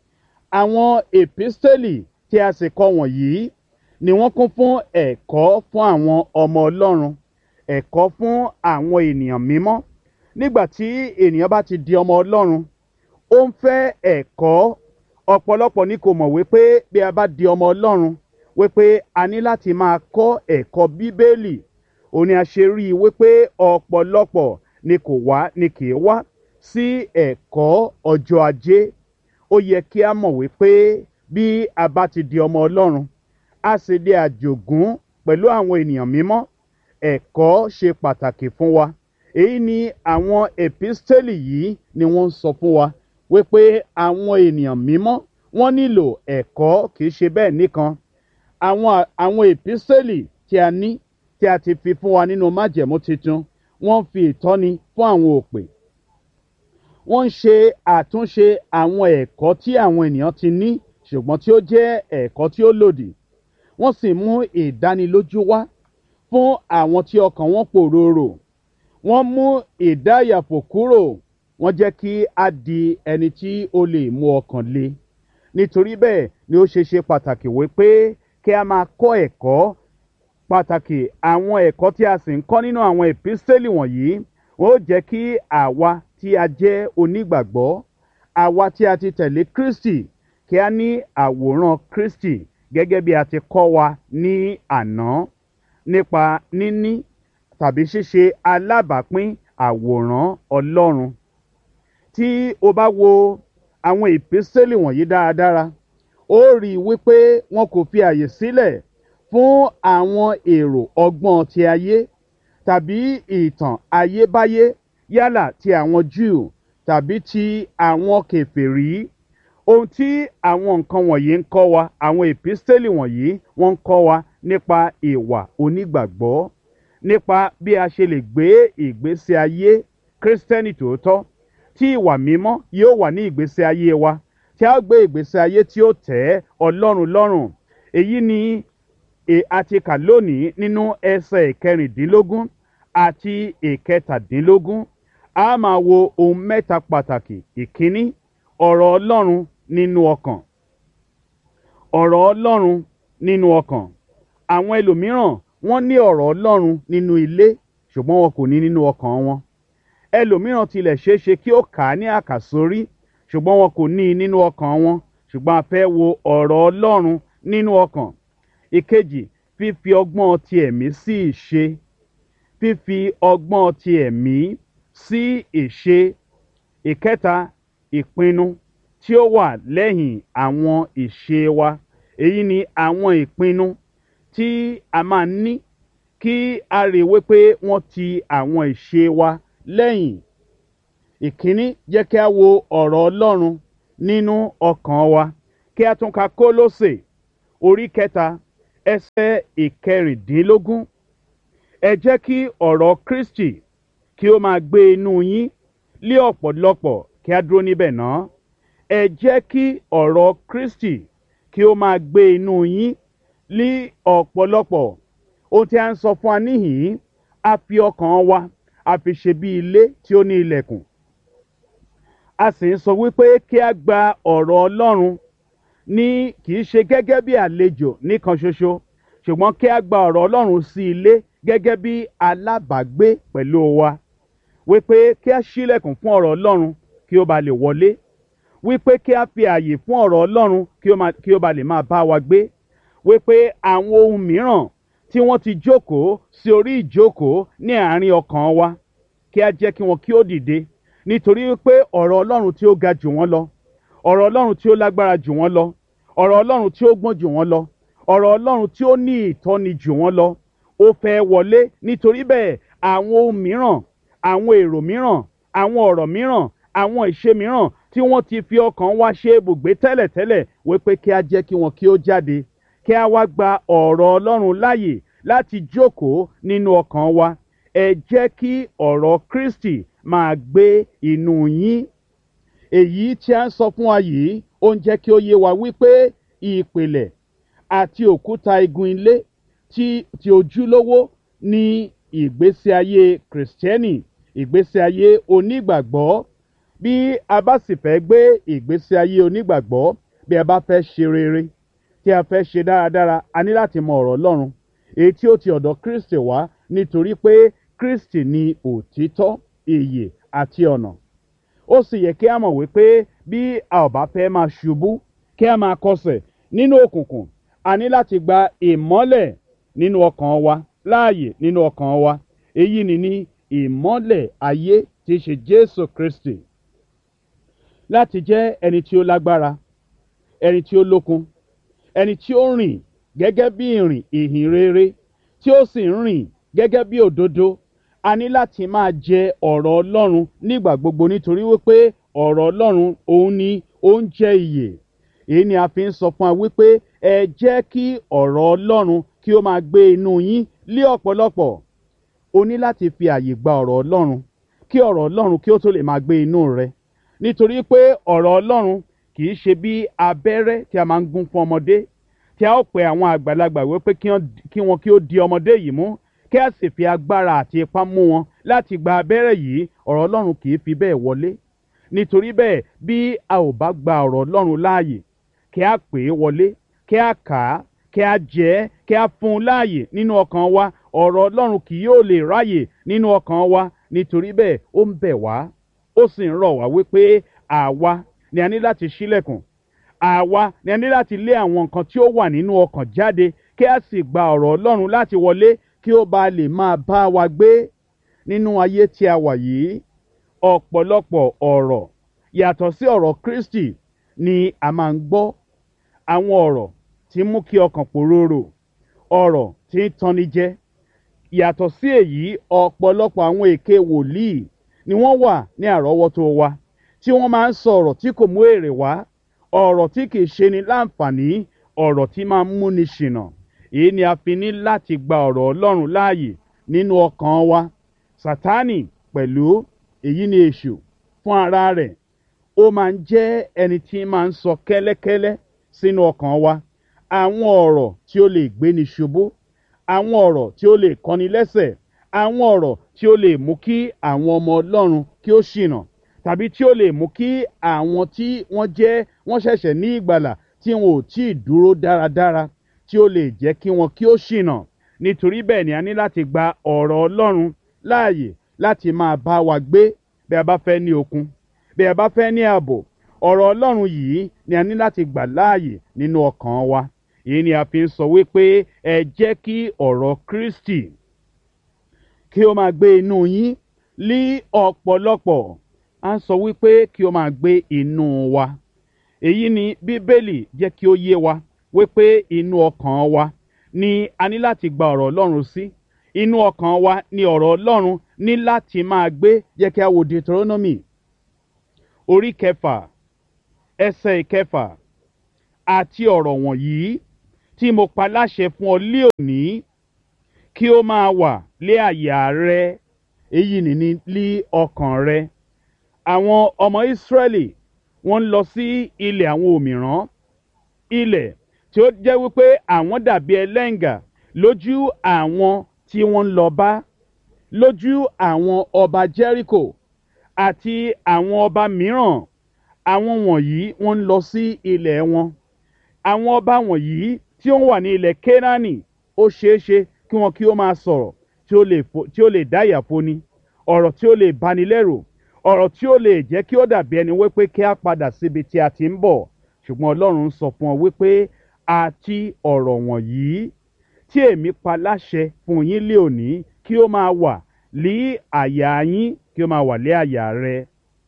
Àwọn èpísítélì tí a sì kọ wọ̀nyí ni wọ́n kún fún ẹ̀kọ́ fún àwọn ọmọ Ọlọ́run, ẹ̀kọ́ fún àwọn ènìyàn mímọ́. Nígbà tí ènìyàn bá ti di ọmọ Ọlọ́run, ó ń fẹ́ ẹ̀kọ́. Ọ̀pọ̀lọpọ̀ ni kò mọ̀ wípé bí a bá di ọmọ Ọlọ́run, wípé a ní láti máa kọ́ ẹ̀kọ́ Bíbélì. Ó ní a ṣe rí i wípé ọ̀pọ̀lọpọ̀ ni kò wá ni kì í wá sí ẹ̀kọ́ ọjọ́ ajé. Ó yẹ kí a mọ̀ wípé bí a bá ti di ọmọ Ọlọ́run, a sì di àjogún pẹ̀lú àwọn ènìyàn mímọ́. Ẹ̀kọ́ ṣe pàtàkì fún wa. Èyí ni àwọn èpísítélì yìí ni wọ́n ń sọ fún wa wípé àwọn ènìyàn mímọ́ wọ́n nílò ẹ̀kọ́, kì í ṣe bẹ́ẹ̀ nìkan. Àwọn àwọn èpísítélì tí a ní tí a ti fi fún wa nínú májẹ̀mú titun, wọ́n fi ìtọ́ni fún àwọn òpè. Wọ́n ń ṣe àtúnṣe àwọn ẹ̀kọ́ tí àwọn ènìyàn ti ní ṣùgbọ́n tí ó jẹ́ ẹ̀kọ́ tí ó lòdì. Wọ́n sì mú ìdánilójú wá fún àwọn tí ọkàn wọn pòròrò. Wọ́n mú ìdáyàfò kúrò. Wọ́n jẹ́ kí a di ẹni tí ó lè mú ọkàn le. Nítorí bẹ́ẹ̀ ni ó ṣe ṣe pàtàkì wípé kí a máa kọ́ ẹ̀kọ́ pàtàkì. Àwọn ẹ̀kọ́ tí a sì ń kọ́ nínú àwọn èpísítélì wọ̀nyí wọ́n ó jẹ́ kí àwa tí a jẹ́ onígbàgbọ́, àwa tí a ti tẹ̀lé Kristi, kí a ní àwòrán Kristi gẹ́gẹ́ bí a ti kọ́ wa ní àná nípa níní tàbí ṣíṣe alábàápín àwòrán Ọlọ́run. Tí o bá wo àwọn èpísítélì wọ̀nyí dáradára, ó rí i wípé wọn kò fi àyè sílẹ̀ fún àwọn èrò ọgbọ́n ti ayé tàbí ìtàn ayébáyé, yálà ti àwọn Júù tàbí ti àwọn kèfèrí. Ohun tí àwọn nǹkan wọ̀nyí ń kọ́ wa, àwọn èpísítélì wọ̀nyí wọ́n ń kọ́ wa nípa ìwà onígbàgbọ́, nípa bí a ṣe lè gbé ìgbésí ayé Kristẹni tòótọ́, tí ìwà mímọ́ yóò wà ní ìgbésí ayé wa, tí a gbé ìgbésí ayé tí ó tẹ́ Ọlọ́run lọ́rùn. Èyí ni a ti kà lónìí nínú ẹsẹ̀ ìkẹrìndínlógún àti ìkẹtàdínlógún. A máa wo ohun mẹ́ta pàtàkì. Ìkíní, ọ̀rọ̀ Ọlọ́run nínú ọkàn. Ọ̀rọ̀ Ọlọ́run nínú ọkàn. Àwọn ẹlòmíràn wọ́n ní ọ̀rọ̀ Ọlọ́run nínú ilé ṣùgbọ́n wọn kò ní nínú ọkàn wọn. Ẹlòmíràn tilẹ̀ ṣeé ṣe kí ó kà á ní àkàsórí ṣùgbọ́n wọn kò ní i nínú ọkàn wọn. Ṣùgbọ́n a fẹ́ wo ọ̀rọ̀ Ọlọ́run nínú ọkàn. Ìkejì, fífi ọgbọ́n ti ẹ̀mí sí ìṣe. Fífi ọgbọ́n ti ẹ̀mí sí ìṣe. Ìkẹta, ìpinnu tí ó wà lẹ́yìn àwọn ìṣe wa. Èyí ni àwọn ìpinnu tí a máa ní kí a rí wípé wọ́n ti àwọn ìṣe wa lẹ́yìn. Ìkíní, jẹ́ kí a wo ọ̀rọ̀ Ọlọ́run nínú ọkàn wa. kí a tún ka Kólósè orí kẹta ẹsẹ̀ ìkẹrìndínlógún. Ẹ jẹ́ kí ọ̀rọ̀ Kristi kí ó máa gbé inú yín lé ọ̀pọ̀lọpọ̀. Kí a dúró níbẹ̀ náà. Ẹ jẹ́ kí ọ̀rọ̀ Kristi kí ó máa gbé inú yín lé ọ̀pọ̀lọpọ̀. Ohun tí a ń sọ fún wa níhìn-ín, a fi ọkàn wa a fi ṣe bí ilé tí ó ní ilẹ̀kùn. A sì ń sọ wípé kí a gba ọ̀rọ̀ Ọlọ́run ní kì í ṣe gẹ́gẹ́ bí àlejò nìkan ṣoṣo, ṣùgbọ́n kí a gba ọ̀rọ̀ Ọlọ́run sí ilé gẹ́gẹ́ bí alábàágbé pẹ̀lú wa. Wípé kí a ṣílẹ̀kùn fún ọ̀rọ̀ Ọlọ́run kí ó ba lè wọlé. Wípé kí a fi ààyè fún ọ̀rọ̀ Ọlọ́run kí ó máa kí ó ba lè máa bá wa gbé. Wípé àwọn ohun mìíràn tí wọ́n ti jókòó sí orí ìjókòó ní àárín ọkàn wa, kí a jẹ́ kí wọn kí ó dìde. Nítorí wípé ọ̀rọ̀ Ọlọ́run tí ó ga jù wọ́n lọ, ọ̀rọ̀ Ọlọ́run tí ó lágbára jù wọ́n lọ, ọ̀rọ̀ Ọlọ́run tí ó gbọ́n jù wọ́n lọ, ọ̀rọ̀ Ọlọ́run tí ó ní ìtọ́ni jù wọ́n lọ, ó fẹ́ wọlé. Nítorí bẹ́ẹ̀ àwọn ohun mìíràn, àwọn èrò mìíràn, àwọn ọ̀rọ̀ mìíràn, àwọn ìṣe mìíràn tí wọ́n ti fi ọkàn wa ṣe ibùgbé tẹ́lẹ̀tẹ́lẹ̀, wípé kí a jẹ́ kí wọn kí ó jáde. Kí a wá gba ọ̀rọ̀ Ọlọ́run láàyè láti jókòó nínú ọkàn wa. Ẹ jẹ́ kí ọ̀rọ̀ Kristi máa gbé inú yín. Èyí tí a ń sọ fún wa yìí, ó ń jẹ́ kí ó yé wa wípé ìpìlẹ̀ àti òkúta igun ilé tí tí ojúlówó ní ìgbésí ayé Kìrìsìtẹ́nì, ìgbésí ayé onígbàgbọ́. Bí a bá sì fẹ́ gbé ìgbésí ayé onígbàgbọ́, bí a bá fẹ́ ṣe rere, tí a fẹ́ ṣe dáradára, a ní láti mọ ọ̀rọ̀ Ọlọ́run, èyí tí ó ti ọ̀dọ̀ Kristi wá, nítorí pé Kristi ni òtítọ́, ìyè àti ọ̀nà. Ó sì yẹ kí a mọ̀ wípé bí a ò bá fẹ́ máa ṣubú, kí a máa kọsẹ̀ nínú òkùnkùn, a ní láti gba ìmọ́lẹ̀ nínú ọkàn wa, láàyè nínú ọkàn wa. Èyí ni ní ìmọ́lẹ̀ ayé tí í ṣe Jésù Kristi. Láti jẹ́ ẹni tí ó lágbára, ẹni tí ó lókun, ẹni tí ó rìn gẹ́gẹ́ bí ìrìn ìhìn rere, tí ó sì ń rìn gẹ́gẹ́ bí òdodo, a ní láti máa jẹ ọ̀rọ̀ Ọlọ́run nígbà gbogbo, nítorí wípé ọ̀rọ̀ Ọlọ́run òun ni ó ń jẹ́ ìyè. Èyí ni a fi ń sọ fún wa wípé ẹ jẹ́ kí ọ̀rọ̀ Ọlọ́run kí ó máa gbé inú yín lé ọ̀pọ̀lọpọ̀. O ní láti fi àyè gba ọ̀rọ̀ Ọlọ́run kí ọ̀rọ̀ Ọlọ́run kí ó tó lè máa gbé inú rẹ. Nítorí pé ọ̀rọ̀ Ọlọ́run kì í ṣe bí abẹ́rẹ́ tí a máa ń gún fún ọmọdé, tí a ó pe àwọn àgbàlagbà wípé kí wọn kí ó di ọmọdé yìí mú, kí a sì fi agbára àti ipá mú wọn láti gba abẹ́rẹ́ yìí. Ọ̀rọ̀ Ọlọ́run kì í fi bẹ́ẹ̀ wọlé. Nítorí bẹ́ẹ̀ bí a ò bá gba ọ̀rọ̀ Ọlọ́run láàyè, kí a pè é wọlé, kí a kà á, kí a jẹ ẹ́, kí a fún un láàyè nínú ọkàn wa, ọ̀rọ̀ Ọlọ́run kì yóò lè ráyè nínú ọkàn wa. Nítorí bẹ́ẹ̀ ó ń bẹ̀ wá, ó sì ń rọ̀ wá wípé àwa ni a ní láti ṣílẹ̀kùn. Àwa ni a ní láti lé àwọn nǹkan tí ó wà nínú ọkàn jáde, kí a sì gba ọ̀rọ̀ Ọlọ́run láti wọlé, kí ó bá lè máa bá wa gbé nínú ayé tí a wà yìí. Ọ̀pọ̀lọpọ̀ ọ̀rọ̀ yàtọ̀ sí ọ̀rọ̀ Kristi ni a máa ń gbọ́. Àwọn ọ̀rọ̀ tí mú kí ọkàn pòróró, ọ̀rọ̀ tí ń tanni jẹ. Yàtọ̀ sí èyí, ọ̀pọ̀lọpọ̀ àwọn èké wòlíì ni wọ́n wà ní àrọ́wọ́tó wa, tí wọ́n máa ń sọ ọ̀rọ̀ tí kò mú èrè wá, ọ̀rọ̀ tí kìí ṣe ni láǹfààní, ọ̀rọ̀ tí máa ń múni ṣìnà. Èyí ni a fi ní láti gba ọ̀rọ̀ Ọlọ́run láàyè nínú ọkàn wa. Sátánì pẹ̀lú, èyí ni èṣù fún ara rẹ̀, ó máa ń jẹ́ ẹni tí máa ń sọ kẹ́lẹ́kẹ́lẹ́ sínú ọkàn wa àwọn ọ̀rọ̀ tí ó lè gbéni ṣubú, àwọn ọ̀rọ̀ tí ó lè kọni lẹ́sẹ̀, àwọn ọ̀rọ̀ tí ó lè mú kí àwọn ọmọ Ọlọ́run kí ó ṣìnà, tàbí tí ó lè mú kí àwọn tí wọ́n jẹ́ wọ́n ṣẹ̀ṣẹ̀ ní ìgbàlà tí wọn ò tí ì dúró dáradára, tí ó lè jẹ́ kí wọn kí ó ṣìnà. Nítorí bẹ́ẹ̀ ni a ní láti gba ọ̀rọ̀ Ọlọ́run láàyè láti máa bá wa gbé. Bí a bá fẹ́ ní okun, bí a bá fẹ́ ní ààbò, ọ̀rọ̀ Ọlọ́run yìí ni a ní láti gbà láàyè nínú ọkàn wa. Èyí ni a fi ń sọ wípé ẹ jẹ́ kí ọ̀rọ̀ Kristi kí ó máa gbé inú yín lí ọ̀pọ̀lọpọ̀. A ń sọ wípé kí ó máa gbé inú wa. Èyí ni Bíbélì jẹ́ kí ó yé wa wípé inú ọkàn wa ni a ní láti gba ọ̀rọ̀ Ọlọ́run sí. Inú ọkàn wa ni ọ̀rọ̀ Ọlọ́run ní láti máa gbé. Jẹ́ kí a wo Deuteronomy orí kẹfà ẹsẹ̀ ìkẹfà àti ọ̀rọ̀ wọ̀nyí tí mo pa láṣẹ fún ọ lé òní kí ó máa wà lé àyà rẹ, èyí ni ní lí ọkàn rẹ. Àwọn ọmọ Ísírẹ́lì wọ́n ń lọ sí ilẹ̀ àwọn òmìrán, ilẹ̀ tí ó jẹ́ wípé àwọn dàbí ẹlẹ́ǹgà lójú àwọn tí wọ́n ń lọ bá, lójú àwọn ọba Jẹ́ríkò àti àwọn ọba mìíràn. Àwọn wọ̀nyí wọ́n ń lọ sí ilẹ̀ wọn. Àwọn ọba wọ̀nyí tí ó wà ní ilẹ̀ Kénáánì, ó ṣeé ṣe kí wọn kí ó máa sọ̀rọ̀ tí ó lè fo- tí ó lè dá ìyàfóni, ọ̀rọ̀ tí ó lè bani lẹ́rù, ọ̀rọ̀ tí ó lè jẹ́ kí ó dàbí ẹni wípé kí a padà síbi tí a ti ń bọ̀. Ṣùgbọ́n Ọlọ́run sọ fún ọ wípé àti ọ̀rọ̀ wọ̀nyí tí èmi pa láṣẹ fún yín lé òní kí ó máa wà lé àyà yín, kí ó máa wà lé àyà rẹ.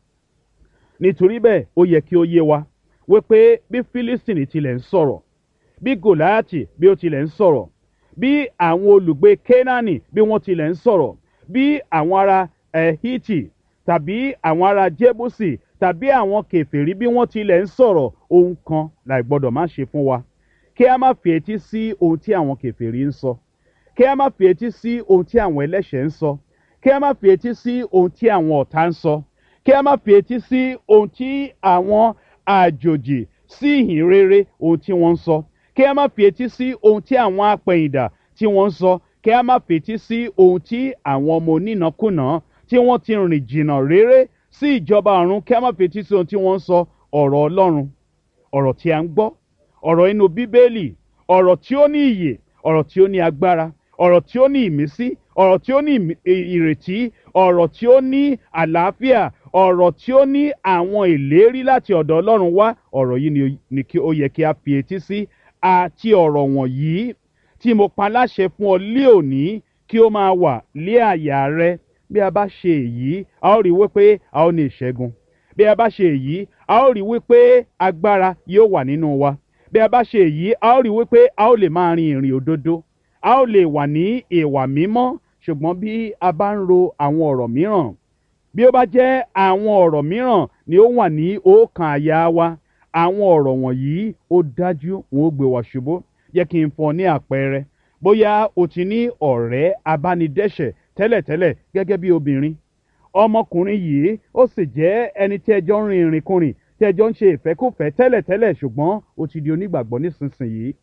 Nítorí bẹ́ẹ̀ ó yẹ kí ó yé wa wípé bí Fílístìnì tilẹ̀ ń sọ̀rọ̀, bí Gòláàtì bí ó tilẹ̀ ń sọ̀rọ̀, bí àwọn olùgbé Kénáánì bí wọ́n tilẹ̀ ń sọ̀rọ̀, bí àwọn ará eh, Hítì tàbí àwọn ará Jébúsì tàbí àwọn kèfèrí bí wọ́n tilẹ̀ ń sọ̀rọ̀, ohun kan láì gbọ́dọ̀ má ṣe fún wa: kí a má fi etí sí ohun tí àwọn kèfèrí ń sọ, kí a má fi etí sí ohun tí àwọn ẹlẹ́ṣẹ̀ ń sọ, kí a má fi etí sí ohun tí àwọn ọ̀tá ń sọ, kí a má fi etí sí ohun tí àwọn àjòjì sí ìhìn rere ohun tí wọ́n ń sọ, kí a má fi etí sí ohun tí àwọn apẹ̀yìndà tí wọ́n ń sọ, kí a má fi etí sí ohun tí àwọn ọmọ onínàkúnà tí wọ́n ti rìn jìnnà réré sí ìjọba ọ̀run, kí a má fi etí sí ohun tí wọ́n ń sọ. Ọ̀rọ̀ Ọlọ́run, ọ̀rọ̀ tí a ń gbọ́, ọ̀rọ̀ inú Bíbélì, ọ̀rọ̀ tí ó ní ìyè, ọ̀rọ̀ tí ó ní agbára, ọ̀rọ̀ tí ó ní ìmísí, ọ̀rọ̀ tí ó ní ìmí- ì- ìrètí, ọ̀rọ̀ tí ó ní àlàáfíà, ọ̀rọ̀ tí ó ní àwọn ìlérí láti ọ̀dọ̀ Ọlọ́run wá. Ọ̀rọ̀ yìí ni ó- ni kí ó yẹ kí a fi etí sí. Àti ọ̀rọ̀ wọ̀nyí tí mo pa láṣẹ fún ọ lé òní kí ó máa wà lé àyà rẹ. Bí a bá ṣe èyí, a ó rí wípé a ó ní ìṣẹ́gun. Bí a bá ṣe èyí, a ó rí wípé agbára yóò wà nínú wa. Bí a bá ṣe èyí, a ó rí wípé a ó lè máa rin ìrìn òdodo, a ó lè wà ní ìwà mímọ́. Ṣùgbọ́n bí a bá ń ro àwọn ọ̀rọ̀ mìíràn, bí ó bá jẹ́ àwọn ọ̀rọ̀ mìíràn ni ó wà ní ọkàn àyà wa, àwọn ọ̀rọ̀ wọ̀nyí ó dájú wọn ó gbé wa ṣubú. Jẹ́ kí n fún ọ ní àpẹẹrẹ. Bóyá o ti ní ọ̀rẹ́ abánidẹ́ṣẹ̀ tẹ́lẹ̀tẹ́lẹ̀ gẹ́gẹ́ bí obìnrin. Ọmọkùnrin yìí ó sì jẹ́ ẹni tí ẹjọ́ ń rin ìrìnkúrìn, tí ẹjọ́ ń ṣe ìfẹ́kùfẹ́ tẹ́lẹ̀tẹ́lẹ̀, ṣùgbọ́n ó ti di onígbàgbọ́ nísinsìnyí.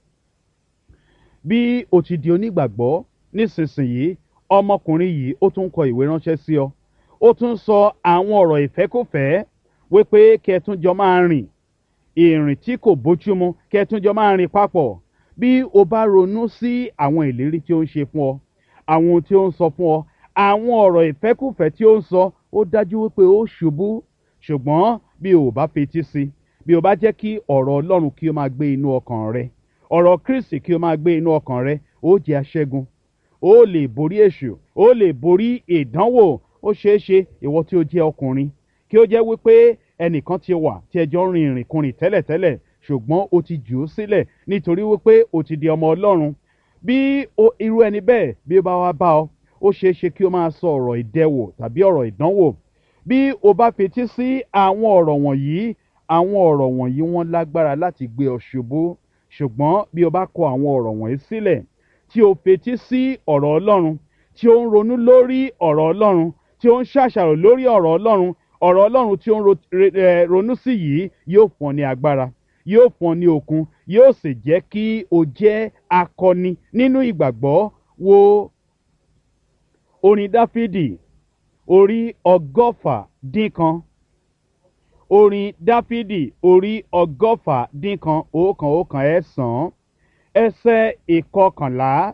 Bí o ti di onígbàgbọ́ nísinsìnyí, ọmọkùnrin yìí ó tún kọ ìwé ránṣẹ́ sí ọ. Ó tún sọ àwọn ọ̀rọ̀ ìfẹ́kùfẹ́ wípé kí ẹ tún jọ máa rìn ìrìn tí kò bójúmu, kí ẹ tún jọ máa rìn papọ̀. Bí o bá ronú sí àwọn ìlérí tí ó ń ṣe fún ọ, àwọn ohun tí ó ń sọ fún ọ, àwọn ọ̀rọ̀ ìfẹ́kùfẹ́ tí ó ń sọ, ó dájú wípé ó ṣubú. Ṣùgbọ́n bí o ò bá fetí sí, bí o bá jẹ́ kí ọ̀rọ̀ Ọlọ́run kí ó máa gbé inú ọkàn rẹ, ọ̀rọ̀ Kristi kí ó máa gbé inú ọkàn rẹ, ó jẹ́ aṣẹ́gun. Ó lè borí èṣù, ó lè borí ìdánwò. Ó ṣeé ṣe ìwọ tí ó jẹ́ ọkùnrin kí ó jẹ́ wípé ẹnìkan ti wà tí ẹjọ́ ń rin ìrìnkúrìn tẹ́lẹ̀tẹ́lẹ̀, ṣùgbọ́n ó ti jù ú sílẹ̀ nítorí wípé ó ti di ọmọ Ọlọ́run. Bí o- irú ẹni bẹ́ẹ̀ bí ó bá wá bá ọ, ó ṣeé ṣe kí ó máa sọ ọ̀rọ̀ ìdẹwò tàbí ọ̀rọ̀ ìdánwò. Bí o bá fetí sí àwọn ọ̀rọ̀ wọ̀nyí, àwọn ọ̀rọ̀ wọ̀nyí wọ́n lágbára láti gbé ọ ṣubú. Ṣùgbọ́n bí o bá kọ àwọn ọ̀rọ̀ wọ̀nyí sílẹ̀, tí o fetí sí ọ̀rọ̀ Ọlọ́run, tí ó ń ronú lórí ọ̀rọ̀ Ọlọ́run, tí ó ń ṣàṣàrò lórí ọ̀rọ̀ Ọlọ́run, ọ̀rọ̀ Ọlọ́run tí ó ń ro- re- eh, ronú sí yìí yóò fún ọ ní agbára, yóò fún ọ ní okun, yóò sì jẹ́ kí o jẹ́ akọni nínú ìgbàgbọ́. Wo orin Dáfídì orí ọgọ́fà dín kan. Orin Dáfídì orí ọgọ́fà dín kan, òókan òókan ẹ̀sán, ẹsẹ̀ ìkọkànlá.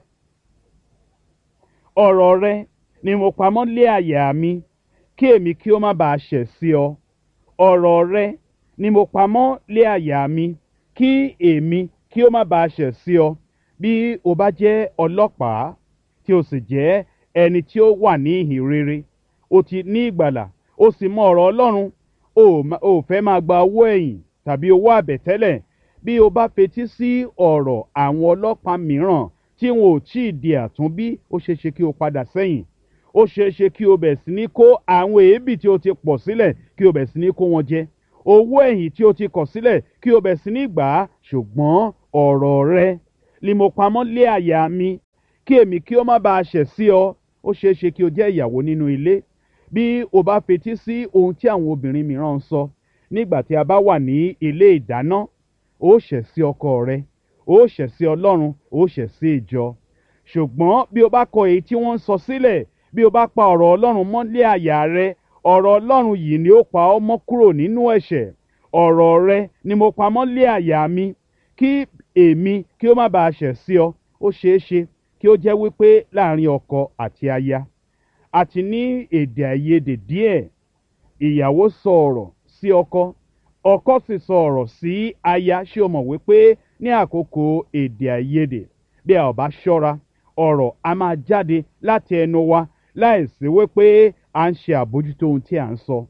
Ọ̀rọ̀ rẹ ni mo pamọ́ lé àyà mi, kí èmi kí ó má baà ṣẹ̀ sí ọ. Ọ̀rọ̀ rẹ ni mo pamọ́ lé àyà mi, kí èmi kí ó má baà ṣẹ̀ sí ọ. Bí o bá jẹ́ ọlọ́pàá tí o sì jẹ́ ẹni tí ó wà ní ìhìn rere, o ti ní ìgbàlà, o sì mọ ọ̀rọ̀ Ọlọ́run, o ò ma- o ò fẹ́ máa gba owó ẹ̀yìn tàbí owó àbẹ̀tẹ́lẹ̀. Bí o bá fetí sí ọ̀rọ̀ àwọn ọlọ́pàá mìíràn tí wọn ò tí ì di àtúnbí, ó ṣeé ṣe kí o padà sẹ́yìn. Ó ṣeé ṣe kí o bẹ̀ sí ní kó àwọn èébì tí o ti pọ̀ sílẹ̀ kí o bẹ̀ sí ní kó wọn jẹ. owó ẹ̀yìn tí o ti kọ̀ sílẹ̀ kí o bẹ̀ sí ní gbà á, ṣùgbọ́n ọ̀rọ̀ rẹ ni mo pamọ́ lé àyà mi kí èmi kí ó má bàa ṣẹ̀ sí ọ. Ó ṣeé ṣe kí o jẹ́ ìyàwó nínú ilé. Bí o bá fetí sí ohun tí àwọn obìnrin mìíràn ń sọ nígbà tí a bá wà ní ilé ìdáná, ó ṣẹ̀ sí ọkọ rẹ, ó ṣẹ̀ sí Ọlọ́run, ó ṣẹ̀ sí ìjọ. Ṣùgbọ́n bí o bá kọ èyí tí wọ́n ń sọ sílẹ̀, bí o bá pa ọ̀rọ̀ Ọlọ́run mọ́ lé àyà rẹ, ọ̀rọ̀ Ọlọ́run yìí ni ó pa ọ́ mọ́ kúrò nínú ẹ̀ṣẹ̀. Ọ̀rọ̀ rẹ ni mo pa mọ́ lé àyà mi kí èmi kí ó má bàa ṣẹ̀ sí ọ. Ó ṣeé ṣe kí ó jẹ́ wípé láàrin ọkọ àti aya àti ní èdè àìyedè díẹ̀, ìyàwó sọ ọ̀rọ̀ sí ọkọ, ọkọ sì sọ ọ̀rọ̀ sí aya. Ṣé o mọ̀ wípé ní àkókò èdè àìyedè, bí a ò bá ṣọ́ra, ọ̀rọ̀ a máa jáde láti ẹnu wa láìsí wípé à ń ṣe àbójútó ohun tí à ń sọ.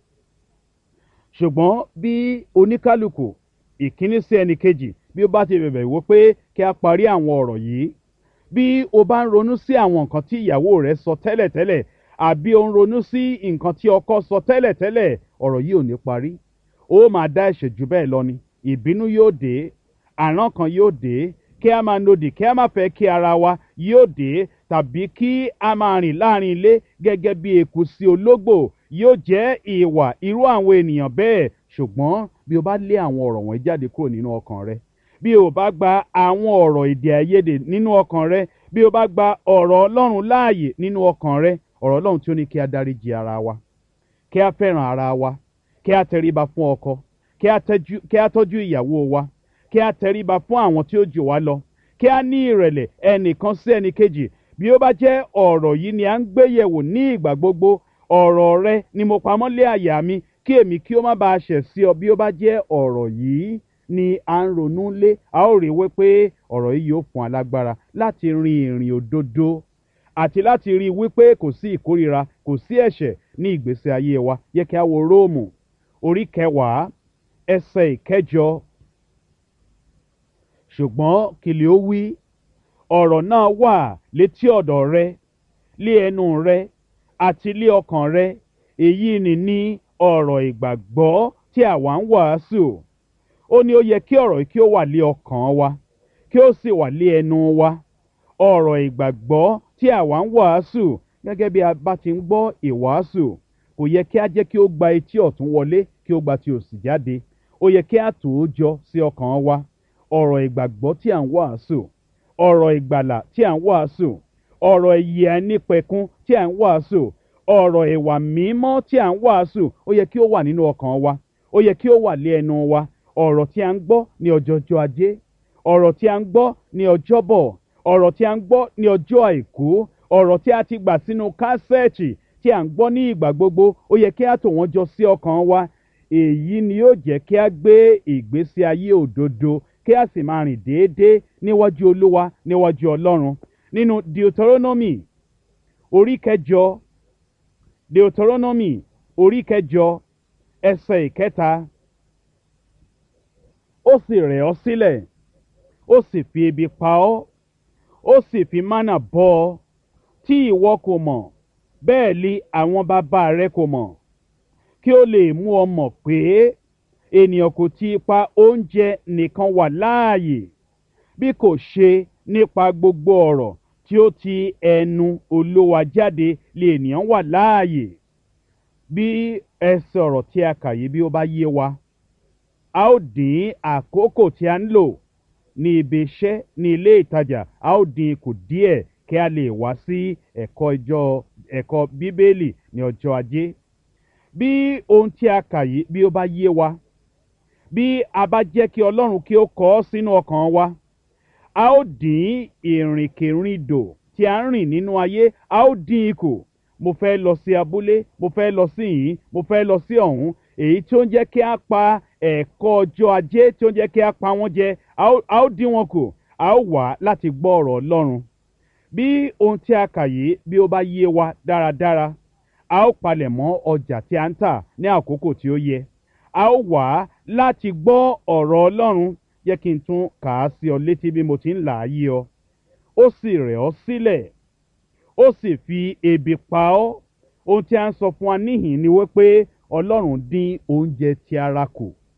Ṣùgbọ́n bí oníkálukú ìkíní sí ẹnì kejì bí ó bá ti bẹ̀bẹ̀ wípé kí a parí àwọn ọ̀rọ̀ yìí, bí o bá ń ronú sí àwọn nǹkan tí ìyàwó rẹ sọ tẹ́lẹ̀tẹ́lẹ̀, àbí o ń ronú sí nǹkan tí ọkọ sọ tẹ́lẹ̀tẹ́lẹ̀, ọ̀rọ̀ yìí ò ní parí. Ó máa dá ẹ̀ṣẹ̀ jù bẹ́ẹ̀ lọ ni. Ìbínú yóò dé, àrán kan yóò dé, kí a máa nodì, kí a máa fẹ́ kí ara wa yóò dé, tàbí kí a máa rìn láàrin ilé gẹ́gẹ́ bí eku sí ológbò yóò jẹ́ ìwà irú àwọn ènìyàn bẹ́ẹ̀. Ṣùgbọ́n bí o bá lé àwọn ọ̀rọ̀ wọ̀nyí jáde kúrò nínú ọkàn rẹ, bí o bá gba àwọn ọ̀rọ̀ èdè àìyedè nínú ọkàn rẹ, bí o bá gba ọ̀rọ̀ Ọlọ́run láàyè nínú ọkàn rẹ, ọ̀rọ̀ Ọlọ́run tí ó ní kí a dáríjì ara wa, kí a fẹ́ràn ara wa, kí a tẹríba fún ọkọ, kí a tẹ́jú kí a tọ́jú ìyàwó wa, kí a tẹríba fún àwọn tí ó jù wá lọ, kí a ní ìrẹ̀lẹ̀ ẹnìkan sí ẹnìkejì. Bí ó bá jẹ́ ọ̀rọ̀ yìí ni à ń gbé yẹ̀wò ní ìgbà gbogbo, ọ̀rọ̀ rẹ ni mo pamọ́ lé àyà mi kí èmi kí ó má bàa ṣẹ̀ sí ọ. Bí ó bá jẹ́ ọ̀rọ̀ yìí ni à ń ronú lé, a ó rí wípé ọ̀rọ̀ yìí yóò fún alágbára láti rin ìrìn òdodo àti láti rí wípé kò sí ìkórira, kò sí ẹ̀ṣẹ̀ ní ìgbésí ayé wa. Yẹ kí a wo Róòmù orí kẹwàá ẹsẹ̀ ìkẹjọ. Ṣùgbọ́n kìlì ó wí, ọ̀rọ̀ náà wà létí ọ̀dọ̀ rẹ, lé ẹnu rẹ àti lé ọkàn rẹ. Èyí ni ní ọ̀rọ̀ ìgbàgbọ́ tí àwa ń wàásù. Ó ní ó yẹ kí ọ̀rọ̀ yìí kí ó wà lé ọkàn wa, kí ó sì wà lé ẹnu wa. Ọ̀rọ̀ ìgbàgbọ́ tí àwa ń wàásù, gẹ́gẹ́ bí a bá ti ń gbọ́ ìwàásù, kò yẹ kí a jẹ́ kí ó gba etí ọ̀tún wọlé kí ó gba ti òsì jáde. Ó yẹ kí a tò ó jọ sí ọkàn wa. Ọ̀rọ̀ ìgbàgbọ́ tí à ń wàásù, ọ̀rọ̀ ìgbàlà tí à ń wàásù, ọ̀rọ̀ ìyè àìnípẹ̀kun tí à ń wàásù, ọ̀rọ̀ ìwà mímọ́ tí à ń wàásù, ó yẹ kí ó wà nínú ọkàn wa, ó yẹ kí ó wà lé ẹnu wa. Ọ̀rọ̀ tí a ń gbọ́ ní ọjọ́jọ́ ajé, ọ̀rọ̀ tí a ń gbọ́ ní ọjọ́bọ̀, ọ̀rọ̀ tí a ń gbọ́ ní ọjọ́ àìkú, ọ̀rọ̀ tí a ti gbà sínú kásẹ̀ẹ̀tì tí à ń gbọ́ ní ìgbà gbogbo, ó yẹ kí a tò wọ́n jọ sí ọkàn wa. Èyí ni yóò jẹ́ kí a gbé ìgbésí ayé òdodo, kí a sì máa rìn déédéé níwájú Olúwa, níwájú Ọlọ́run. Nínú Deuteronomy orí kẹjọ, Deuteronomy orí kẹjọ ẹsẹ̀ ìkẹta. Ó sì rẹ̀ ọ́ sílẹ̀, ó sì fi ebi pa ọ́, ó sì fi mánà bọ́ ọ, tí ìwọ kò mọ̀, bẹ́ẹ̀ li àwọn bàbá rẹ kò mọ̀, kí ó lè mú ọ mọ̀ pé ènìyàn kò ti ipa oúnjẹ nìkan wà láàyè, bí kò ṣe nípa gbogbo ọ̀rọ̀ tí ó ti ẹnu Olúwa jáde lè ènìyàn wà láàyè. Bí ẹsẹ̀ ọ̀rọ̀ tí a kà yìí bí ó bá yé wa, a ó dín àkókò tí a ń lò ní ibi iṣẹ́, ní ilé ìtajà, a ó dín kù díẹ̀ kí a lè wá sí ẹ̀kọ́ ìjọ ẹ̀kọ́ Bíbélì ní ọjọ́ ajé. Bí ohun tí a kà yìí bí ó bá yé wa, bí a bá jẹ́ kí Ọlọ́run kí ó kọ ọ́ sínú ọkàn wa, a ó dín ìrìnkèrindò tí a ń rìn nínú ayé, a ó dín kù. Mo fẹ́ lọ sí abúlé, mo fẹ́ lọ sí yìí, mo fẹ́ lọ sí ọ̀hún. Èyí tí ó ń jẹ́ kí a pa ẹ̀kọ́ ọjọ́ ajé, tí ó ń jẹ́ kí a pa wọ́n jẹ, a ó dín wọn kù. A ó wá láti gbọ́ ọ̀rọ̀ Ọlọ́run. Bí ohun tí a kà yìí bí ó bá yé wa dáradára, a ó palẹ̀ mọ́ ọjà tí a ń tà ní àkókò tí ó yẹ. A ó wá láti gbọ́ ọ̀rọ̀ Ọlọ́run. Jẹ́ kí n tún kà á sí ọ létí bí mo ti ń là á yé ọ. Ó sì rẹ̀ ọ́ sílẹ̀, ó sì fi ebi pa ọ́. Ohun tí a ń sọ fún wa níhìn-ín ni wípé Ọlọ́run dín oúnjẹ ti ara kù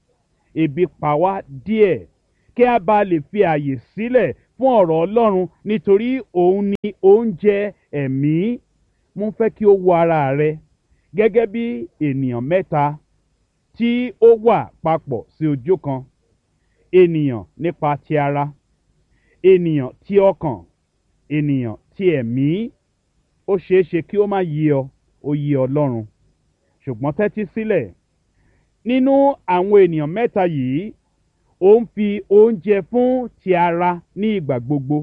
ebi pa wá díẹ̀ kí a bá lè fi àyè sílẹ̀ fún ọ̀rọ̀ Ọlọ́run nítorí òun ni oúnjẹ ẹ̀mí. Mo fẹ́ kí o wo ara rẹ gẹ́gẹ́ bí ènìyàn mẹ́ta tí ó wà papọ̀ sí ojú kan. Ènìyàn nípa ti ara, ènìyàn ti ọkàn, ènìyàn ti ẹ̀mí. Ó ṣeé ṣe kí ó má yé ọ, ó yé Ọlọ́run. Ṣùgbọ́n tẹ́tí sílẹ̀. Nínú àwọn ènìyàn mẹ́ta yìí, ó ń fi oúnjẹ fún ti ara ní ìgbà gbogbo.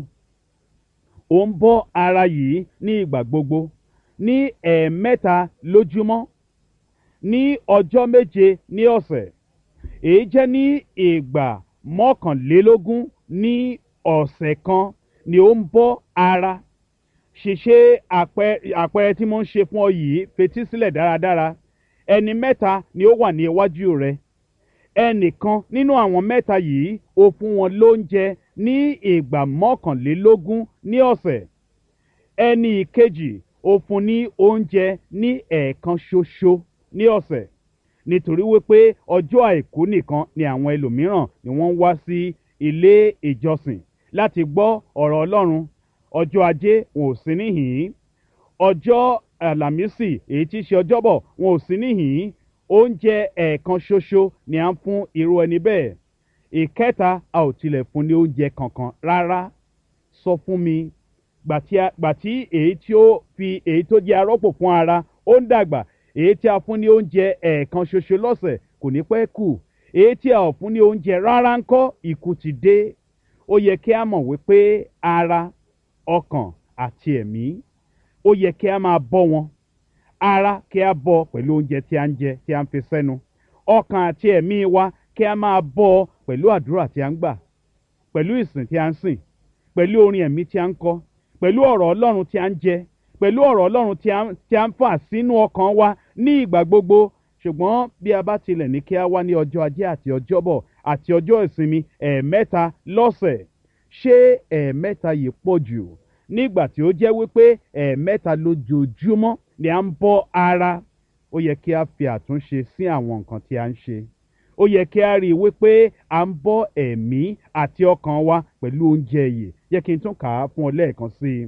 Ó ń bọ́ ara yìí ní ìgbà gbogbo ní ẹ̀ẹ̀mẹ́ta lójúmọ́, ní ọjọ́ méje ní ọ̀sẹ̀. Èyí jẹ́ ní ìgbà mọ́kànlélógún ní ọ̀sẹ̀ kan ni ó ń bọ́ ara. Ṣèṣe àpẹẹrẹ tí mo ń ṣe fún ọ yìí, fetí sílẹ̀ dáradára. Ẹni mẹ́ta ni ó wà ní iwájú rẹ. Ẹnìkan nínú àwọn mẹ́ta yìí ó fún wọn lóúnjẹ ní ìgbà mọ́kànlélógún ní ọ̀sẹ̀. Ẹni ìkejì ó fún ní oúnjẹ ní ẹ̀ẹ̀kan ṣoṣo ní ọ̀sẹ̀. Nítorí wípé ọjọ́ àìkú nìkan ni àwọn ẹlòmíràn ni wọ́n ń wá sí ilé ìjọsìn láti gbọ́ ọ̀rọ̀ Ọlọ́run. Ọjọ́ ajé wọn ò sí níhìn-ín. Ọjọ́ àlàmísì èyí tí í ṣe ọjọ́bọ̀ wọn ò sí níhìn-ín. Oúnjẹ ẹ̀ẹ̀kan ṣoṣo ni à ń fún irú ẹni bẹ́ẹ̀. Ìkẹta, a ò tilẹ̀ fún ní oúnjẹ kankan rárá. Sọ fún mi, gbà tí èyí tí ó fi èyí tó jẹ́ arọ́pò fún ara ó ń dàgbà, èyí tí a fún ní oúnjẹ ẹ̀ẹ̀kan ṣoṣo lọ́sẹ̀ kò ní pẹ́ kù. Èyí tí a ò fún ní oúnjẹ rárá ńkọ́, ikú ti dé. Ó yẹ kí a mọ̀ wípé ara, ọkàn àti ẹ̀mí, ó yẹ kí a máa bọ́ wọn. Ara kí a bọ́ pẹ̀lú oúnjẹ tí a ń jẹ tí a ń fi sẹ́nu. Ọkàn àti ẹ̀mí wa kí a máa bọ́ pẹ̀lú àdúrà tí a ń gbà, pẹ̀lú ìsìn tí a ń sìn, pẹ̀lú orin ẹ̀mí tí a ń kọ, pẹ̀lú ọ̀rọ̀ Ọlọ́run tí a ń jẹ, pẹ̀lú ọ̀rọ̀ Ọlọ́run tí a ń fà sínú ọkàn wa ní ìgbà gbogbo. Ṣùgbọ́n bí a bá tilẹ̀ ní kí a wá ní ọjọ́ ajé àti ọjọ́bọ̀ àti ọjọ́ ìsinmi ẹ̀ẹ̀mẹ́ta lọ́sẹ̀, ṣé ẹ̀ẹ̀mẹ́ta yìí pọ̀ jù? Nígbà tí ó jẹ́ wípé ẹ̀ẹ̀mẹ́ta lójoojúmọ́ ni à ń bọ́ ara. Ó yẹ kí a fi àtúnṣe sí àwọn nǹkan tí a ń ṣe. Ó yẹ kí a rí i wípé à ń bọ́ ẹ̀mí àti ọkàn wa pẹ̀lú oúnjẹ ìyè. Jẹ́ kí n tún kà á fún ọ lẹ́ẹ̀kan sí i.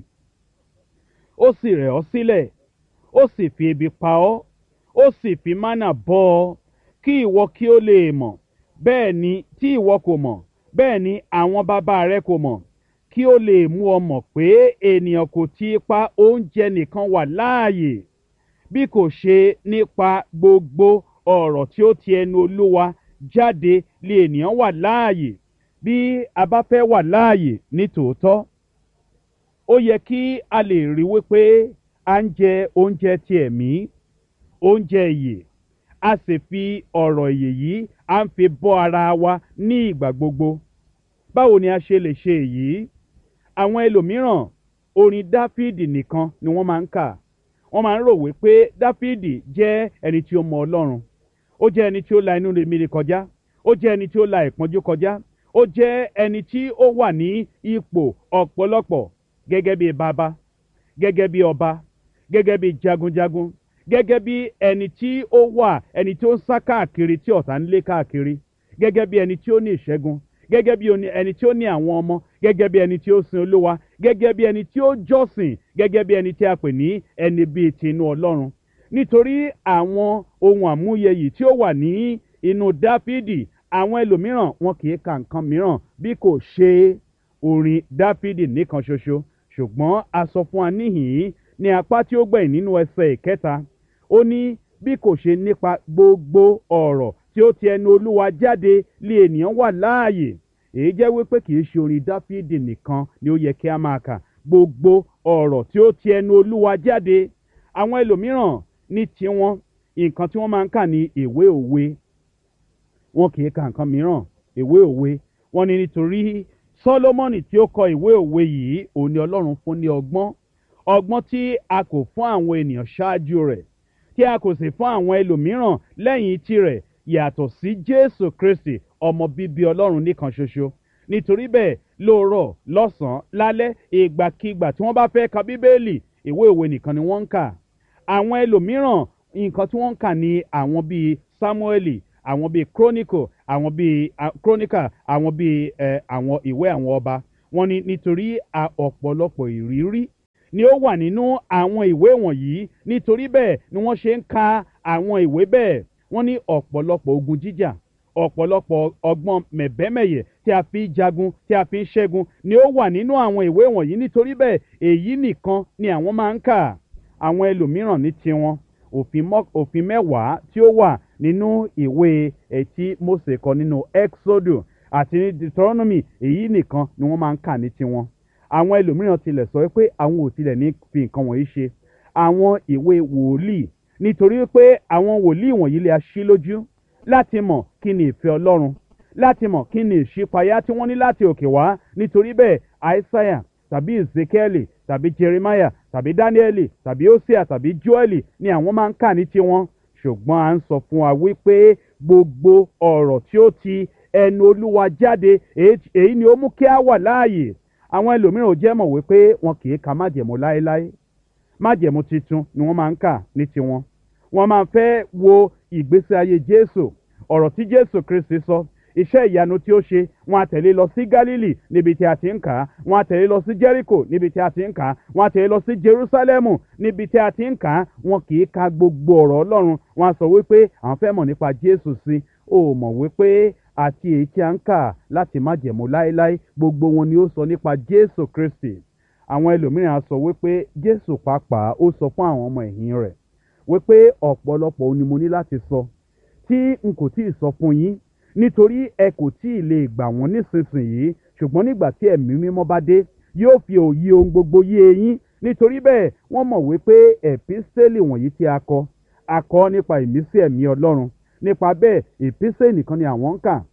Ó sì rẹ̀ ọ́ sílẹ̀, ó sì fi ebi pa ọ́, ó sì fi mánà bọ́ ọ, kí ìwọ kí ó lè mọ̀, bẹ́ẹ̀ ni tí ìwọ kò mọ̀, bẹ́ẹ̀ ni àwọn bàbá rẹ kò mọ̀, kí ó lè mú ọ mọ̀ pé ènìyàn kò ti ipa oúnjẹ nìkan wà láàyè, bí kò ṣe nípa gbogbo ọ̀rọ̀ tí ó ti ẹnu Olúwa jáde lé ènìyàn wà láàyè. Bí a bá fẹ́ wà láàyè ní tòótọ́, ó yẹ kí a lè rí wípé à ń jẹ oúnjẹ ti ẹ̀mí, oúnjẹ ìyè, a sì fi ọ̀rọ̀ ìyè yìí à ń fi bọ́ ara wa ní ìgbà gbogbo. Báwo ni a ṣe lè ṣe èyí? Àwọn ẹlòmíràn orin Dáfídì nìkan ni wọ́n máa ń kà. Wọ́n máa ń rò wípé Dáfídì jẹ́ ẹni tí ó mọ Ọlọ́run. Ó jẹ́ ẹni tí ó la inú rere kọjá. Ó jẹ́ ẹni tí ó la ìpọ́njú kọjá. Ó jẹ́ ẹni tí ó wà ní ipò ọ̀pọ̀lọpọ̀ gẹ́gẹ́ bí bàbá, gẹ́gẹ́ bí ọba, gẹ́gẹ́ bí jagunjagun, gẹ́gẹ́ bí ẹni tí ó wà ẹni tí ó ń sá káàkiri tí ọ̀tá ń lé káàkiri, gẹ́gẹ́ bí ẹni tí ó ní ìṣẹ́gun, gẹ́gẹ́ bí ẹni tí ó ní àwọn ọmọ, gẹ́gẹ́ bí ẹni tí ó sin Olúwa, gẹ́gẹ́ bí ẹni tí ó jọ́sìn, gẹ́gẹ́ bí ẹni tí a pè ní ẹni bíi tinú Ọlọ́run. Nítorí àwọn ohun àmúyẹ yìí tí ó wà ní inú Dáfídì, àwọn ẹlòmíràn wọn kì í ka nǹkan mìíràn bí kò ṣe orin Dáfídì nìkan ṣoṣo. Ṣùgbọ́n a sọ fún wa níhìn-ín ní apá tí ó gbẹ̀yìn nínú ẹsẹ̀ ìkẹta, ó ní bí kò ṣe nípa gbogbo ọ̀rọ̀ tí ó ti ẹnu Olúwa jáde lé ènìyàn wà láàyè. Èyí jẹ́ wípé kì í ṣe orin Dáfídì nìkan ni ó yẹ kí a máa kà. Gbogbo ọ̀rọ̀ tí ó ti ẹnu Olúwa jáde. Àwọn ẹlòmíràn ní tiwọn, nǹkan tí wọ́n máa ń kà ní ìwé òwe. Wọn kì í ka nǹkan mìíràn, ìwé òwe. Wọ́n ní nítorí Sólómọ́nì tí ó kọ ìwé òwe yìí, òun ni Ọlọ́run fún ní ọgbọ́n. Ọgbọ́n tí a kò fún àwọn ènìyàn ṣáájú rẹ̀, tí a kò sì fún àwọn ẹlòmíràn lẹ́yìn tirẹ̀, yàtọ̀ sí Jésù Kristi, ọmọ bíbí Ọlọ́run nìkan ṣoṣo. Nítorí bẹ́ẹ̀, lóòrọ̀, lọ́sàn-án, lálẹ́, ìgbàkigbà tí wọ́n bá fẹ́ ka Bíbélì, ìwé òwe nìkan ni wọ́n ń kà. Àwọn ẹlòmíràn, nǹkan tí wọ́n ń kà ní àwọn bíi Sámúẹ́lì, àwọn bíi chronicle àwọn bíi chronicle àwọn bíi ẹ àwọn ìwé àwọn ọba. Wọ́n ní nítorí ọ̀pọ̀lọpọ̀ ìrírí ni ó wà nínú àwọn ìwé wọ̀nyí, nítorí bẹ́ẹ̀ ni wọ́n ṣe ń ka àwọn ìwé bẹ́ẹ̀. Wọ́n ní ọ̀pọ̀lọpọ̀ ogun jíjà, ọ̀pọ̀lọpọ̀ ọgbọ́n mẹ̀bẹ́mẹ̀yẹ tí a fi ń jagun tí a fi ń ṣẹ́gun ni ó wà nínú àwọn ìwé wọ̀nyí, nítorí bẹ́ẹ̀ èyí nìkan ni àwọn máa ń kà. Àwọn ẹlòmíràn ní tiwọn òfin mẹ́wàá tí ó wà nínú ìwé ẹtí Mósè kọ nínú Exodus àti ní Deuteronomy, èyí nìkan ni wọ́n máa ń kà ní tiwọn. Àwọn ẹlòmíràn tilẹ̀ sọ pé àwọn ò tilẹ̀ ní fi nǹkan wọ̀nyí ṣe àwọn ìwé wòlíì, nítorí pé àwọn wòlíì wọ̀nyí lè ṣí lójú láti mọ̀ kí ni ìfẹ́ Ọlọ́run, láti mọ̀ kí ni ìṣípayá tí wọ́n ní láti òkè wá. Nítorí bẹ́ẹ̀ Aísáyà tàbí Ezekiel tàbí Jeremiah tàbí Daniel tàbí Hosea tàbí Joel ni àwọn máa ń kà ní tiwọn. Ṣùgbọ́n à ń sọ fún wa wípé gbogbo ọ̀rọ̀ tí ó ti ẹnu Olúwa jáde èyí ni ó mú kí a wà láàyè. Àwọn ẹlòmíràn ò jẹ́ mọ̀ wípé wọn kì í ka májẹ̀mú láéláé. Májẹ̀mú titun ni wọ́n máa ń kà ní tiwọn. Wọ́n máa ń fẹ́ wo ìgbésí ayé Jésù, ọ̀rọ̀ tí Jésù Kristi sọ, iṣẹ́ ìyanu tí ó ṣe. Wọ́n á tẹ̀lé lọ sí Gálílì níbi tí a ti ń kà á, wọ́n á tẹ̀lé lọ sí Jẹ́ríkò níbi tí a ti ń kà á, wọ́n á tẹ̀lé lọ sí Jerúsálẹ́mù níbi tí a ti ń kà á. Wọn kì í ka gbogbo ọ̀rọ̀ Ọlọ́run. Wọ́n á sọ wípé àwọn fẹ́ mọ̀ nípa Jésù sí. Ó mọ̀ wípé àti èyí tí a ń kà láti májẹ̀mú láéláé gbogbo wọn ni ó sọ nípa Jésù Kristi. Àwọn ẹlòmíràn á sọ wípé Jésù pàápàá ó sọ fún àwọn ọmọ ẹ̀yìn rẹ̀ wípé ọ̀pọ̀lọpọ̀ ohun ni mo ní láti sọ tí n kò tíì sọ fún yín, nítorí ẹ kò tíì lè gbà wọ́n nísinsìnyí, ṣùgbọ́n nígbà tí ẹ̀mí mímọ́ bá dé yóò fi òye ohun gbogbo yé yín. Nítorí bẹ́ẹ̀ wọ́n mọ̀ wípé ẹ̀písítélì wọ̀nyí tí a kọ a kọ nípa ìmísí ẹ̀mí Ọlọ́run. Nípa bẹ́ẹ̀ ìpísẹ̀ nìkan ni àwọn ń kà.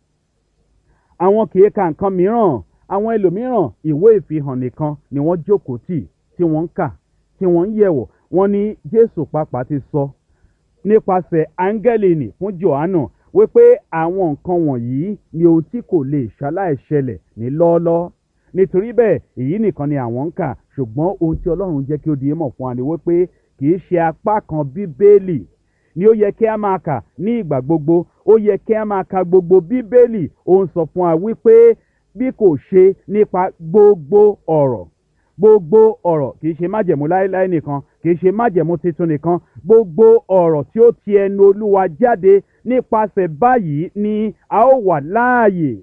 Àwọn kì í ka nǹkan mìíràn. Àwọn ẹlòmíràn ìwé ìfihàn nìkan ni wọ́n jókòó tì tí wọ́n ń kà tí wọ́n ń yẹ̀wò. Wọ́n ní Jésù pàápàá ti sọ nípasẹ̀ áńgẹ́lì nì fún Jòhánù wípé àwọn nǹkan wọ̀nyí ni ohun tí kò lè ṣaláìṣẹlẹ̀ ní lọ́ọ́lọ́ọ́. Nítorí bẹ́ẹ̀ èyí nìkan ni àwọn ń kà. Ṣùgbọ́n ohun tí Ọlọ́run jẹ́ kí ó di mọ̀ fún wa ni wípé kì í ṣe apá kan Bíbélì ni ó yẹ kí a máa kà ní ìgbà gbogbo. Ó yẹ kí a máa ka gbogbo Bíbélì. Ó ń sọ fún wa wípé bí kò ṣe nípa gbogbo ọ̀rọ̀ gbogbo ọ̀rọ̀ kì í ṣe májẹ̀mú láéláé nìkan, kì í ṣe májẹ̀mú titun nìkan. Gbogbo ọ̀rọ̀ tí ó ti ẹnu Olúwa jáde nípasẹ̀ báyìí ni a ó wà láàyè.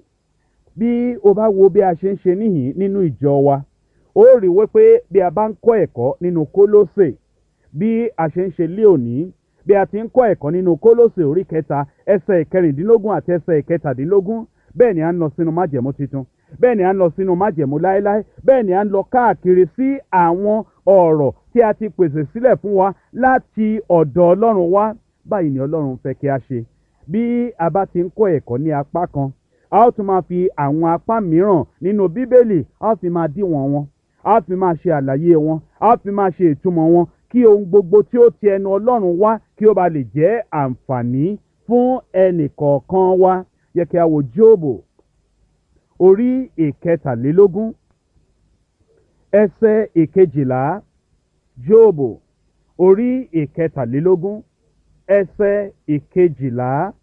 Bí o bá wo bí a ṣe ń ṣe níhìn nínú ìjọ wa, ó rí wípé bí a bá ń kọ́ ẹ̀kọ́ nínú Kólósè, bí a ṣe ń ṣe lé òní, bí a ti ń kọ́ ẹ̀kọ́ nínú Kólósè orí kẹta ẹsẹ̀ ìkẹrìndínlógún àti ẹsẹ̀ ìkẹtàdínlógún, bẹ́ẹ̀ ni a ń lọ sínú májẹ̀mú titun, bẹ́ẹ̀ ni a ń lọ sínú májẹ̀mú láéláé, bẹ́ẹ̀ ni a ń lọ káàkiri sí àwọn ọ̀rọ̀ tí a ti pèsè sílẹ̀ fún wa láti ọ̀dọ̀ Ọlọ́run wá. Báyìí ni Ọlọ́run fẹ́ kí a ṣe. Bí a bá ti ń kọ́ ẹ̀kọ́ ní apá kan, a ó tún máa fi àwọn apá mìíràn nínú Bíbélì a ó fi máa díwọ̀n wọn, a ó fi máa ṣe àlàyé wọn, a ó fi máa ṣe ìtumọ̀ wọn, kí ohun gbogbo tí ó ti ẹnu Ọlọ́run wá kí ó ba lè jẹ́ àǹfààní fún ẹnì kọ̀ọ̀kan wa. Yẹ kí a wo Jóòbù orí ìkẹtàlélógún ẹsẹ̀ ìkejìlá. Jóòbù orí ìkẹtàlélógún ẹsẹ̀ ìkejìlá.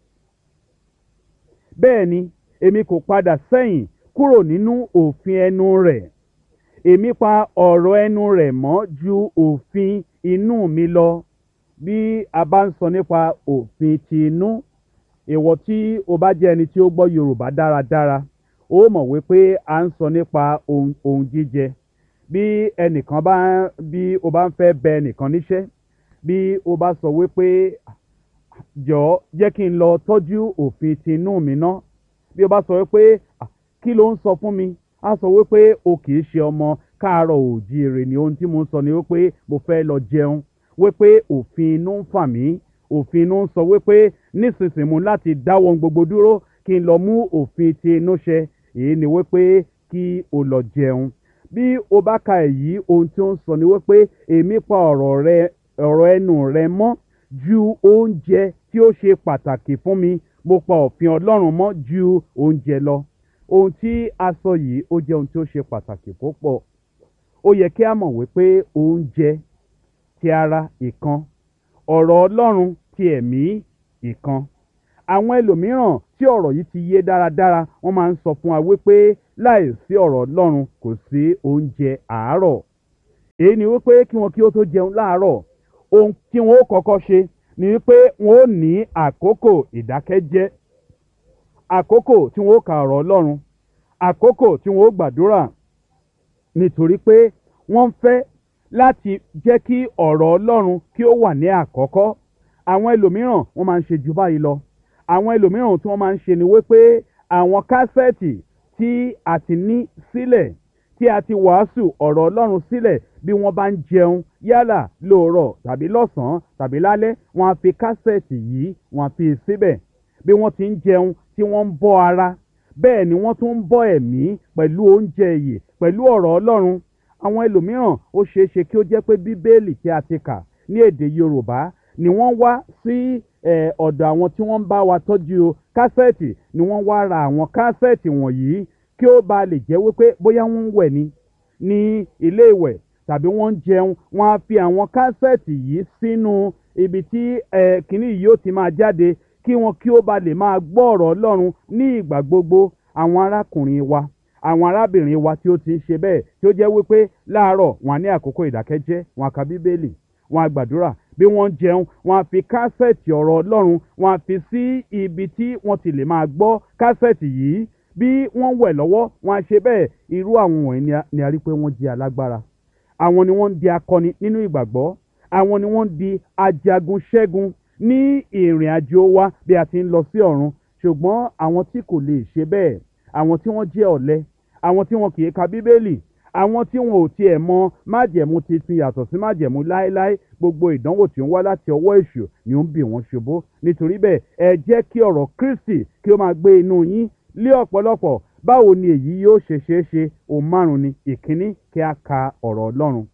Bẹ́ẹ̀ ni èmi kò padà sẹ́yìn kúrò nínú òfin ẹnu rẹ̀, èmi pa ọ̀rọ̀ ẹnu rẹ̀ mọ́ ju òfin inú mi lọ. Bí a bá ń sọ nípa òfin ti inú, ìwọ tí o bá jẹ́ ẹni tí ó gbọ́ Yorùbá dáradára, ó mọ̀ wípé a ń sọ nípa ohun, ohun jíjẹ. Bí ẹnìkan bá bí o bá ń fẹ́ bẹ ẹnìkan níṣẹ́, bí o bá sọ wípé jọ̀ọ́ jẹ́ kí n lọ tọ́jú òfin ti inú mi ná, bí o bá sọ wípé kí ló ń sọ fún mi, a sọ wípé o kì í ṣe ọmọ káàárọ̀ oòjíire ni ohun tí mo ń sọ ni wípé mo fẹ́ lọ jẹun, wípé òfin inú ń fà mí, òfin inú ń sọ wípé nísinsìnyí mo láti dáwọ́ gbogbo dúró kí n lọ mú òfin ti inú ṣẹ. Èyí ni wípé kí o lọ jẹun. Bí o bá ka èyí, ohun tí ó ń sọ ni wípé èmi pa ọ̀rọ̀ rẹ ọ̀rọ̀ ẹnu rẹ mọ́ ju oúnjẹ tí ó ṣe pàtàkì fún mi. Mo pa òfin Ọlọ́run mọ́ ju oúnjẹ lọ. Ohun tí a sọ yìí ó jẹ́ ohun tí ó ṣe pàtàkì púpọ̀. Ó yẹ kí a mọ̀ wípé oúnjẹ ti ara ìkan, ọ̀rọ̀ Ọlọ́run ti ẹ̀mí ìkan. àwọn ẹlòmíràn tí ọ̀rọ̀ yìí ti yé dáradára wọ́n máa ń sọ fún wa wípé láì sí ọ̀rọ̀ Ọlọ́run kò sí oúnjẹ àárọ̀. èyí ni wípé kí wọn kí ó tó jẹun láàárọ̀, ohun tí wọn ó kọ́kọ́ ṣe ni wípé wọn ó ní àkókò ìdákẹ́jẹ́, àkókò tí wọn ó ka ọ̀rọ̀ Ọlọ́run, àkókò tí wọn ó gbàdúrà, nítorí pé wọ́n fẹ́ láti jẹ́ kí ọ̀rọ̀ Ọlọ́run kí ó wà ní àkọ́kọ́. àwọn ẹlòmíràn wọ́n máa ń ṣe jù báyìí lọ. àwọn ẹlòmíràn tí wọ́n máa ń ṣe ni wípé àwọn kásẹ̀tì tí a ti ní sílẹ̀, tí a ti wàásù ọ̀rọ̀ Ọlọ́run sílẹ̀, bí wọ́n bá ń jẹun yálà lóòrọ̀ tàbí lọ́sàn-án tàbí lálẹ́, wọ́n á fi kásẹ̀tì yìí wọ́n á fi síbẹ̀. bí wọ́n ti ń jẹun tí wọ́n ń bọ́ ara, bẹ́ẹ̀ ni wọ́n tún ń bọ́ ẹ̀mí pẹ̀lú oúnjẹ ìyè, pẹ̀lú ọ̀rọ̀ Ọlọ́run. àwọn ẹlòmíràn ó ṣeé ṣe kí ó jẹ́ pé bíbélì tí a ti kà ní èdè Yorùbá ni wọ́n wá sí ọ̀dọ̀ àwọn tí wọ́n ń bá wa tọ́jú kásẹ̀tì, ni wọ́n wá ra àwọn kásẹ̀tì wọ̀nyí kí ó ba lè jẹ́ wípé bóyá wọ́n ń wẹ̀ ni ní ilé ìwẹ̀ tàbí wọ́n ń jẹun, wọ́n á fi àwọn kásẹ̀tì yìí sínú ibi tí kìnnì yìí ó ti máa jáde kí wọn kí ó ba lè máa gbọ́ ọ̀rọ̀ Ọlọ́run ní ìgbà gbogbo. àwọn arákùnrin wa, àwọn arábìnrin wa tí ó ti ń ṣe bẹ́ẹ̀, tí ó jẹ́ wípé láàárọ̀ wọn á ní àkókò ìdákẹ́jẹ́, wọn á ka bíbélì, wọn á gbàdúrà, bí wọ́n ń jẹun wọn á fi kásẹ̀tì ọ̀rọ̀ Ọlọ́run wọn á fi sí ibi tí wọ́n ti lè máa gbọ́ kásẹ̀tì yìí. bí wọ́n wẹ̀ lọ́wọ́ wọn á ṣe bẹ́ẹ̀. irú àwọn wọ̀nyí ni a rí pé wọ́n jẹ́ alágbára. àwọn ni wọ́n ń di akọni nínú ìgbàgbọ́. àwọn ni wọ́n ń di ajagun ṣẹ́gun ní ìrìn àjò wa bí a ti ń lọ sí ọ̀run. ṣùgbọ́n àwọn tí kò lè ṣe bẹ́ẹ̀, àwọn tí wọ́n jẹ́ ọ̀lẹ, àwọn tí wọn kì í ka bíbélì, àwọn tí wọn ò tiẹ̀ mọ májẹ̀mú titun yàtọ̀ sí májẹ̀mú láéláé, gbogbo ìdánwò tí ó ń wá láti ọwọ́ èṣù ni ó ń bì wọ́n ṣubú. nítorí bẹ́ẹ̀ ẹ jẹ́ kí ọ̀rọ̀ Kristi kí ó máa gbé inú yín lé ọ̀pọ̀lọpọ̀. báwo ni èyí yóò ṣe ṣeé ṣe? ohun márùn-ún ni. ìkíní, kí a ka ọ̀rọ̀ Ọlọ́run.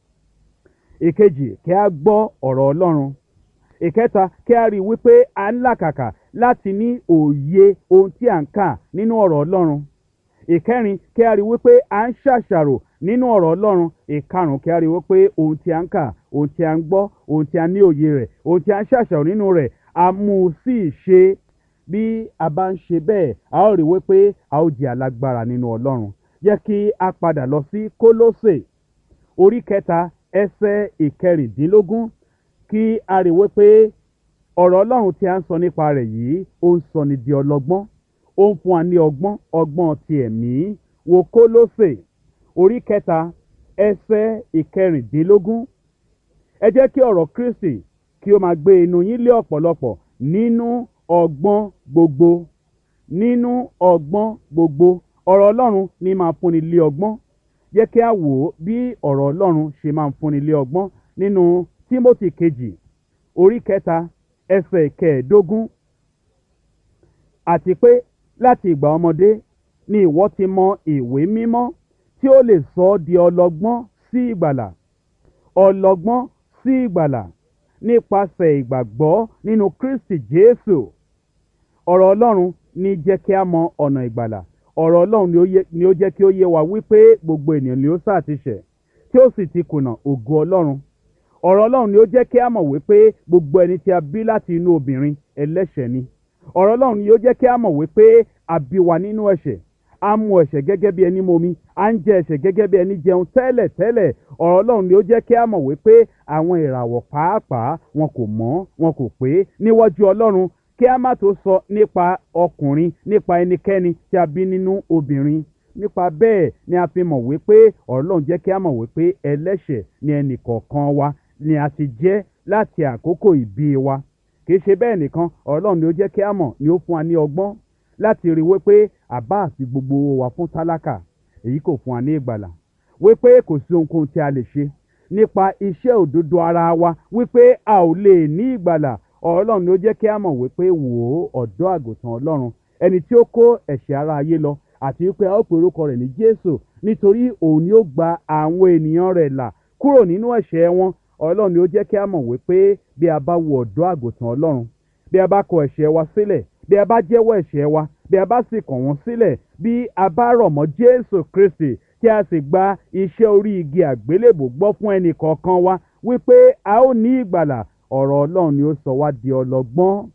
ìkejì, kí a gbọ́ ọ̀rọ̀ Ọlọ́run. ìkẹta, kí a rí i wípé a ń làkàkà láti ní òye ohun tí à ń kà nínú ọ̀rọ̀ Ọlọ́run. ìkẹrin, kí a rí i wípé à ń ṣàṣàrò nínú ọ̀rọ̀ Ọlọ́run. ìkarùn, kí a rí i wípé ohun tí à ń kà, ohun tí à ń gbọ́, ohun tí a ní òye rẹ̀, ohun tí à ń ṣàṣàrò nínú rẹ̀, a mú un sí ìṣe. bí a bá ń ṣe bẹ́ẹ̀, a ó rí i wípé a ó jẹ́ alágbára nínú Ọlọ́run. jẹ́ kí a padà lọ sí Kólósè orí kẹta ẹsẹ̀ ìkẹrìndínlógún kí a rí i wípé ọ̀rọ̀ Ọlọ́run tí a ń sọ nípa rẹ̀ yìí ó ń sọ ni di ọlọ́gbọ́n, ó ń fún wa ní ọgbọ́n, ọgbọ́n ti ẹ̀mí. wo Kólósè orí kẹta ẹsẹ̀ ìkẹrìndínlógún. ẹ jẹ́ kí ọ̀rọ̀ Kristi kí ó máa gbé inú yín lé ọ̀pọ̀lọpọ̀ nínú ọgbọ́n gbogbo, nínú ọgbọ́n gbogbo. ọ̀rọ̀ Ọlọ́run ní máa fúnni lé ọgbọ́n. jẹ́ kí a wò ó bí ọ̀rọ̀ Ọlọ́run ṣe máa ń fúnni lé ọgbọ́n nínú Tímótì kejì orí kẹta ẹsẹ̀ kẹẹ̀ẹ́dógún. àti pé láti ìgbà ọmọdé ni ìwọ ti mọ ìwé mímọ́ tí ó lè sọ ọ́ di ọlọ́gbọ́n sí ìgbàlà, ọlọ́gbọ́n sí ìgbàlà nípasẹ̀ ìgbàgbọ́ nínú Kristi Jésù. ọ̀rọ̀ Ọlọ́run ní jẹ́ kí a mọ ọ̀nà ìgbàlà. ọ̀rọ̀ Ọlọ́run ni ó jẹ́ kí ó yé wa wípé gbogbo ènìyàn ni ó sá ti ṣẹ̀ tí ó sì ti kùnà ògo Ọlọ́run. ọ̀rọ̀ Ọlọ́run ni ó jẹ́ kí a mọ̀ wípé gbogbo ẹni tí a bí láti inú obìnrin ẹlẹ́ṣẹ̀ ni. ọ̀rọ̀ Ọlọ́run ni ó jẹ́ kí a mọ̀ wípé a bí wa nínú ẹ̀ṣẹ̀, a mu ẹ̀ṣẹ̀ gẹ́gẹ́ bí ẹni momi, a ń jẹ ẹ̀ṣẹ̀ gẹ́gẹ́ bí ẹni jẹun tẹ́lẹ̀ tẹ́lẹ̀. ọ̀rọ̀ Ọlọ́run ni ó jẹ́ kí a mọ̀ wípé àwọn ìràwọ̀ pàápàá wọn kò mọ́, wọn kò pé níwájú Ọlọ́run. kí a má tó sọ nípa ọkùnrin, nípa ẹnikẹ́ni tí a bí nínú obìnrin. nípa bẹ́ẹ̀ ni a fi mọ̀ wípé ọ̀rọ̀ Ọlọ́run jẹ́ kí a mọ̀ wípé ẹlẹ́ṣẹ̀ ni ẹnì kọ̀ọ̀kan wa ni a ti jẹ́ láti àkókò ìbí wa. kì í ṣe bẹ́ẹ̀ nìkan, ọ̀rọ̀ Ọlọ́run ni ó jẹ́ kí a mọ̀, ni ó fún wa ní ọgbọ́n láti rí wípé àbá àti gbogbo owó wa fún tálákà, èyí kò fún wa ní ìgbàlà. wípé kò sí ohunkóhun tí a lè ṣe nípa iṣẹ́ òdodo ara wa wípé a ò lè ní ìgbàlà. ọ̀rọ̀ Ọlọ́run ni ó jẹ́ kí a mọ̀ wípé wò ó, ọ̀dọ́ àgùntàn Ọlọ́run, ẹni tí ó kó ẹ̀ṣẹ̀ ara ayé lọ, àti wípé a ó pe orúkọ rẹ̀ ní Jésù nítorí òun ni ó gba àwọn ènìyàn rẹ̀ là kúrò nínú ẹ̀ṣẹ̀ wọn. ọ̀rọ̀ Ọlọ́run ni ó jẹ́ kí a mọ̀ wípé bí a bá wo ọ̀dọ́ àgùntàn Ọlọ́run, bí a bá kọ ẹ̀ṣẹ̀ wa sílẹ̀, bí a bá jẹ́wọ́ ẹ̀ṣẹ̀ wa, bí a bá sì kọ̀ wọ́n sílẹ̀, bí a bá rọ̀ mọ́ Jésù Kristi tí a sì gba iṣẹ́ orí igi àgbélébò gbọ́ fún ẹnì kọ̀ọ̀kan wa wípé a ó ní ìgbàlà. ọ̀rọ̀ Ọlọ́run ni ó sọ wá di ọlọ́gbọ́n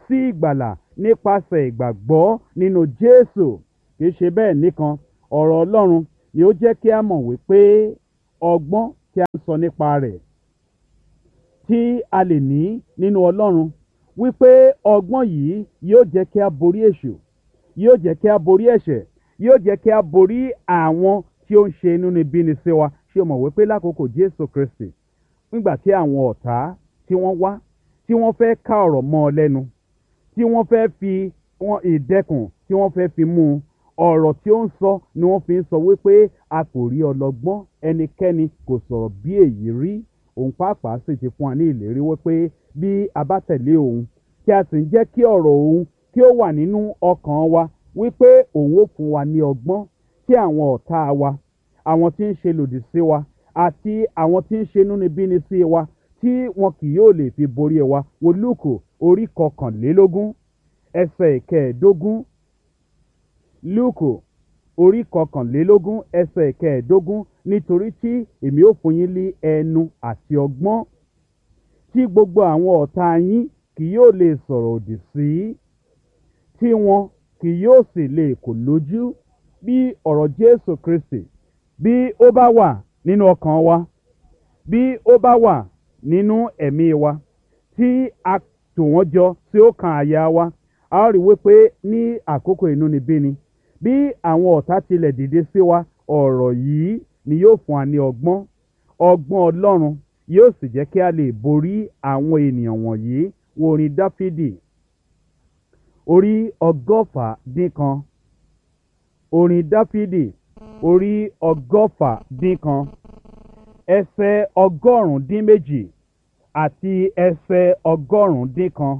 sí ìgbàlà nípasẹ̀ ìgbàgbọ́ nínú Jésù. Kì í ṣe bẹ́ẹ̀ nìkan, ọ̀rọ̀ Ọlọ́run ni ó jẹ́ kí a mọ̀ wípé ọgbọ́n tí a ń sọ nípa rẹ̀ tí a lè ní nínú Ọlọ́run, wípé ọgbọ́n yìí yóò jẹ́ kí a borí èṣù, yóò jẹ́ kí a borí ẹ̀ṣẹ̀, yóò jẹ́ kí a borí àwọn tí ó ń ṣe inúnibíni sí wa. Ṣé o mọ̀ wípé lákòókò Jésù Kristi, nígbà tí àwọn ọ̀tá tí wọ́n wá, tí wọ́n fẹ́ ká ọ̀rọ̀ mọ́ ọ lẹ́nu, tí wọ́n fẹ́ fi wọn ìdẹ́kùn, tí wọ́n fẹ́ fi mú un, ọ̀rọ̀ tí ó ń sọ ni wọ́n fi ń sọ wípé a kò rí ọlọ́gbọ́n, ẹnikẹ́ni kò sọ̀rọ̀ bí èyí rí. Òun pàápàá sì ti fún wa ní ìlérí wípé bí a bá tẹ̀lé òun, tí a sì ń jẹ́ kí ọ̀rọ̀ òun kí ó wà nínú ọkàn wa, wípé òun ó fún wa ní ọgbọ́n tí àwọn ọ̀tá wa, àwọn tí ń ṣe lòdì sí wa àti àwọn tí ń ṣe inúnibíni sí wa, tí wọn kì yóò lè fi borí wa. Wo Lúùkù orí kọkànlélógún ẹsẹ̀ ìkẹẹ̀ẹ́dógún. Lúùkù orí kọkànlélógún ẹsẹ̀ ìkẹẹ̀ẹ́dógún. Nítorí tí èmi ó fún yín ní ẹnu àti ọgbọ́n tí gbogbo àwọn ọ̀tá yín kì yóò lè sọ̀rọ̀ òdì sí, tí wọn kì yóò sì lè kò lójú. Bí ọ̀rọ̀ Jésù Kristi bí ó bá wà nínú ọkàn wa, bí ó bá wà nínú ẹ̀mí wa, tí a tò wọ́n jọ tí ó kan àyà wa, a ó rí wípé ní àkókò inúnibíni, bí àwọn ọ̀tá tilẹ̀ dìde sí wa, ọ̀rọ̀ yìí ni yóò fún wa ní ọgbọ́n. Ọgbọ́n Ọlọ́run yóò sì jẹ́ kí a lè borí àwọn ènìyàn wọ̀nyí. Wo orin Dáfídì orí ọgọ́fà dín kan. Orin Dáfídì orí ọgọ́fà dín kan ẹsẹ̀ ọgọ́rùn-ún dín méjì àti ẹsẹ̀ ọgọ́rùn-ún dín kan.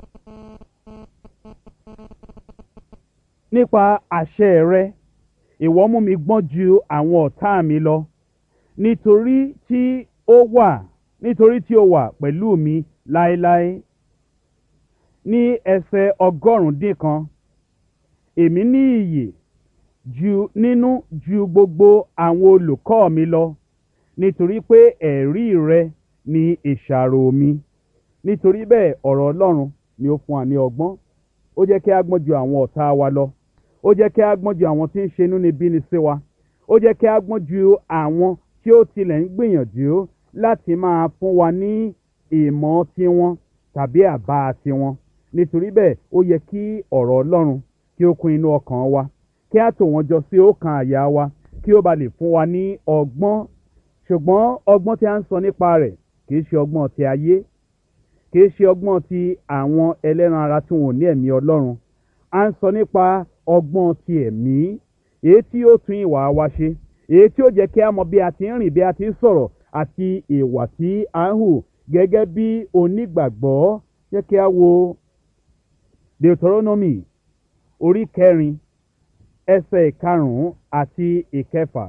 Nípa àṣẹ rẹ, ìwọ mú mi gbọ́n ju àwọn ọ̀tá mi lọ, nítorí tí ó wà nítorí tí ó wà pẹ̀lú mi láéláé. Ní ẹsẹ̀ ọgọ́rùn-ún dín kan, èmi ní iyè ju nínú ju gbogbo àwọn olùkọ́ mi lọ, nítorí pé ẹ̀rí rẹ ni ìṣàrò mi. Nítorí bẹ́ẹ̀ ọ̀rọ̀ Ọlọ́run ni ó fún wa ní ọgbọ́n. Ó jẹ́ kí a gbọ́n ju àwọn ọ̀tá wa lọ. Ó jẹ́ kí a gbọ́n ju àwọn tí ń ṣe inúnibíni sí wa. Ó jẹ́ kí a gbọ́n ju àwọn tí ó tilẹ̀ ń gbìyànjú láti máa fún wa ní ìmọ̀ tiwọn tàbí àbá tiwọn. Nítorí bẹ́ẹ̀ ó yẹ kí ọ̀rọ̀ Ọlọ́run kí ó kún inú ọkàn wa, kí a tò wọ́n jọ sí ọkàn àyà wa, kí ó ba lè fún wa ní ọgbọ́n. Ṣùgbọ́n ọgbọ́n tí a ń sọ nípa rẹ̀ kì í ṣe ọgbọ́n ti ayé, kì í ṣe ọgbọ́n ti àwọn ẹlẹ́ran ara tí wọn ò ní ẹ̀mí Ọlọ́run. A ń sọ nípa ọgbọ́n ti ẹ̀mí, èyí tí ó tún ìwà wa ṣe, èyí tí ó jẹ́ kí a mọ bí a ti ń rìn, bí a ti ń sọ̀rọ̀ àti ìwà tí a ń hù gẹ́gẹ́ bí onígbàgbọ́. Jẹ́ kí a wo Deuteronomy orí kẹrin ẹsẹ̀ ìkarùn-ún àti ìkẹfà.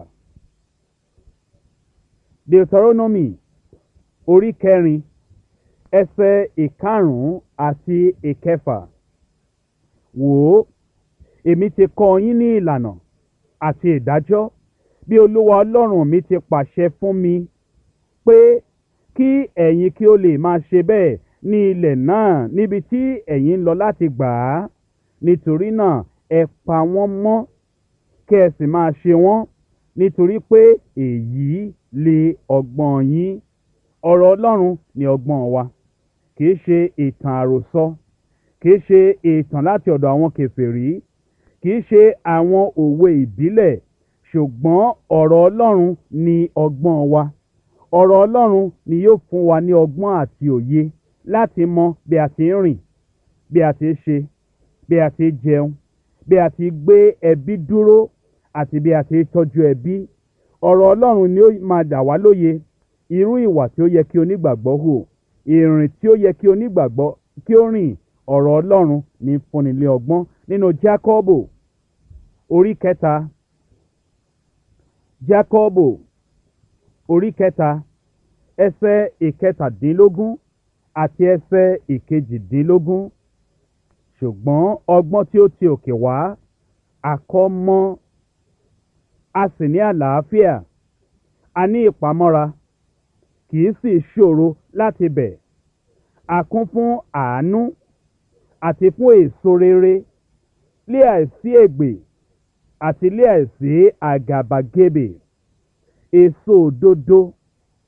Deuteronomy orí kẹrin ẹsẹ̀ ìkarùn-ún àti ìkẹfà. Wò ó, èmi ti kọ́ yín ní ìlànà àti ìdájọ́ bí Olúwa Ọlọ́run mi ti pàṣẹ fún mi pé kí ẹ̀yin kí ó lè máa ṣe bẹ́ẹ̀ ní ilẹ̀ náà níbi tí ẹ̀yin ń lọ láti gbà á. Nítorí náà ẹ pa wọ́n mọ́ kí ẹ sì máa ṣe wọ́n, nítorí pé èyí lè ọgbọ́n yín. Ọ̀rọ̀ Ọlọ́run ni ọgbọ́n wa, kìí ṣe ìtàn àròsọ, kìí ṣe ìtàn láti ọ̀dọ̀ àwọn kèfèrí, kìí ṣe àwọn òwe ìbílẹ̀, ṣùgbọ́n ọ̀rọ̀ Ọlọ́run ni ọgbọ́n wa. Ọ̀rọ̀ Ọlọ́run ni yóò fún wa ní ọgbọ́n àti òye láti mọ bí a ti ń rìn, bí a ti ń ṣe, bí a ti ń jẹun, bí a ti gbé ẹbí dúró àti bí a ti ń tọ́jú ẹbí. Ọ̀rọ̀ Ọlọ́run ni ó máa dà wá lóye irú ìwà tí ó yẹ kí onígbàgbọ́ hù, ìrìn tí ó yẹ kí onígbàgbọ́ kí ó rìn. Ọ̀rọ̀ Ọlọ́run ní fúnni ní ọgbọ́n. Nínú Jákọ́bù orí kẹta, Jákọ́bù orí kẹta ẹsẹ̀ ìkẹtàdínlógún àti ẹsẹ̀ ìkejìdínlógún. Ṣùgbọ́n ọgbọ́n tí ó ti òkè wá àkọ́mọ́, a sì ní àlàáfíà, a ní ìpamọ́ra, kì í sì ṣòro láti bẹ̀, a kún fún àánú àti fún èso rere lé àìsí ègbè àti lé àìsí àgàbàgebè, èso òdodo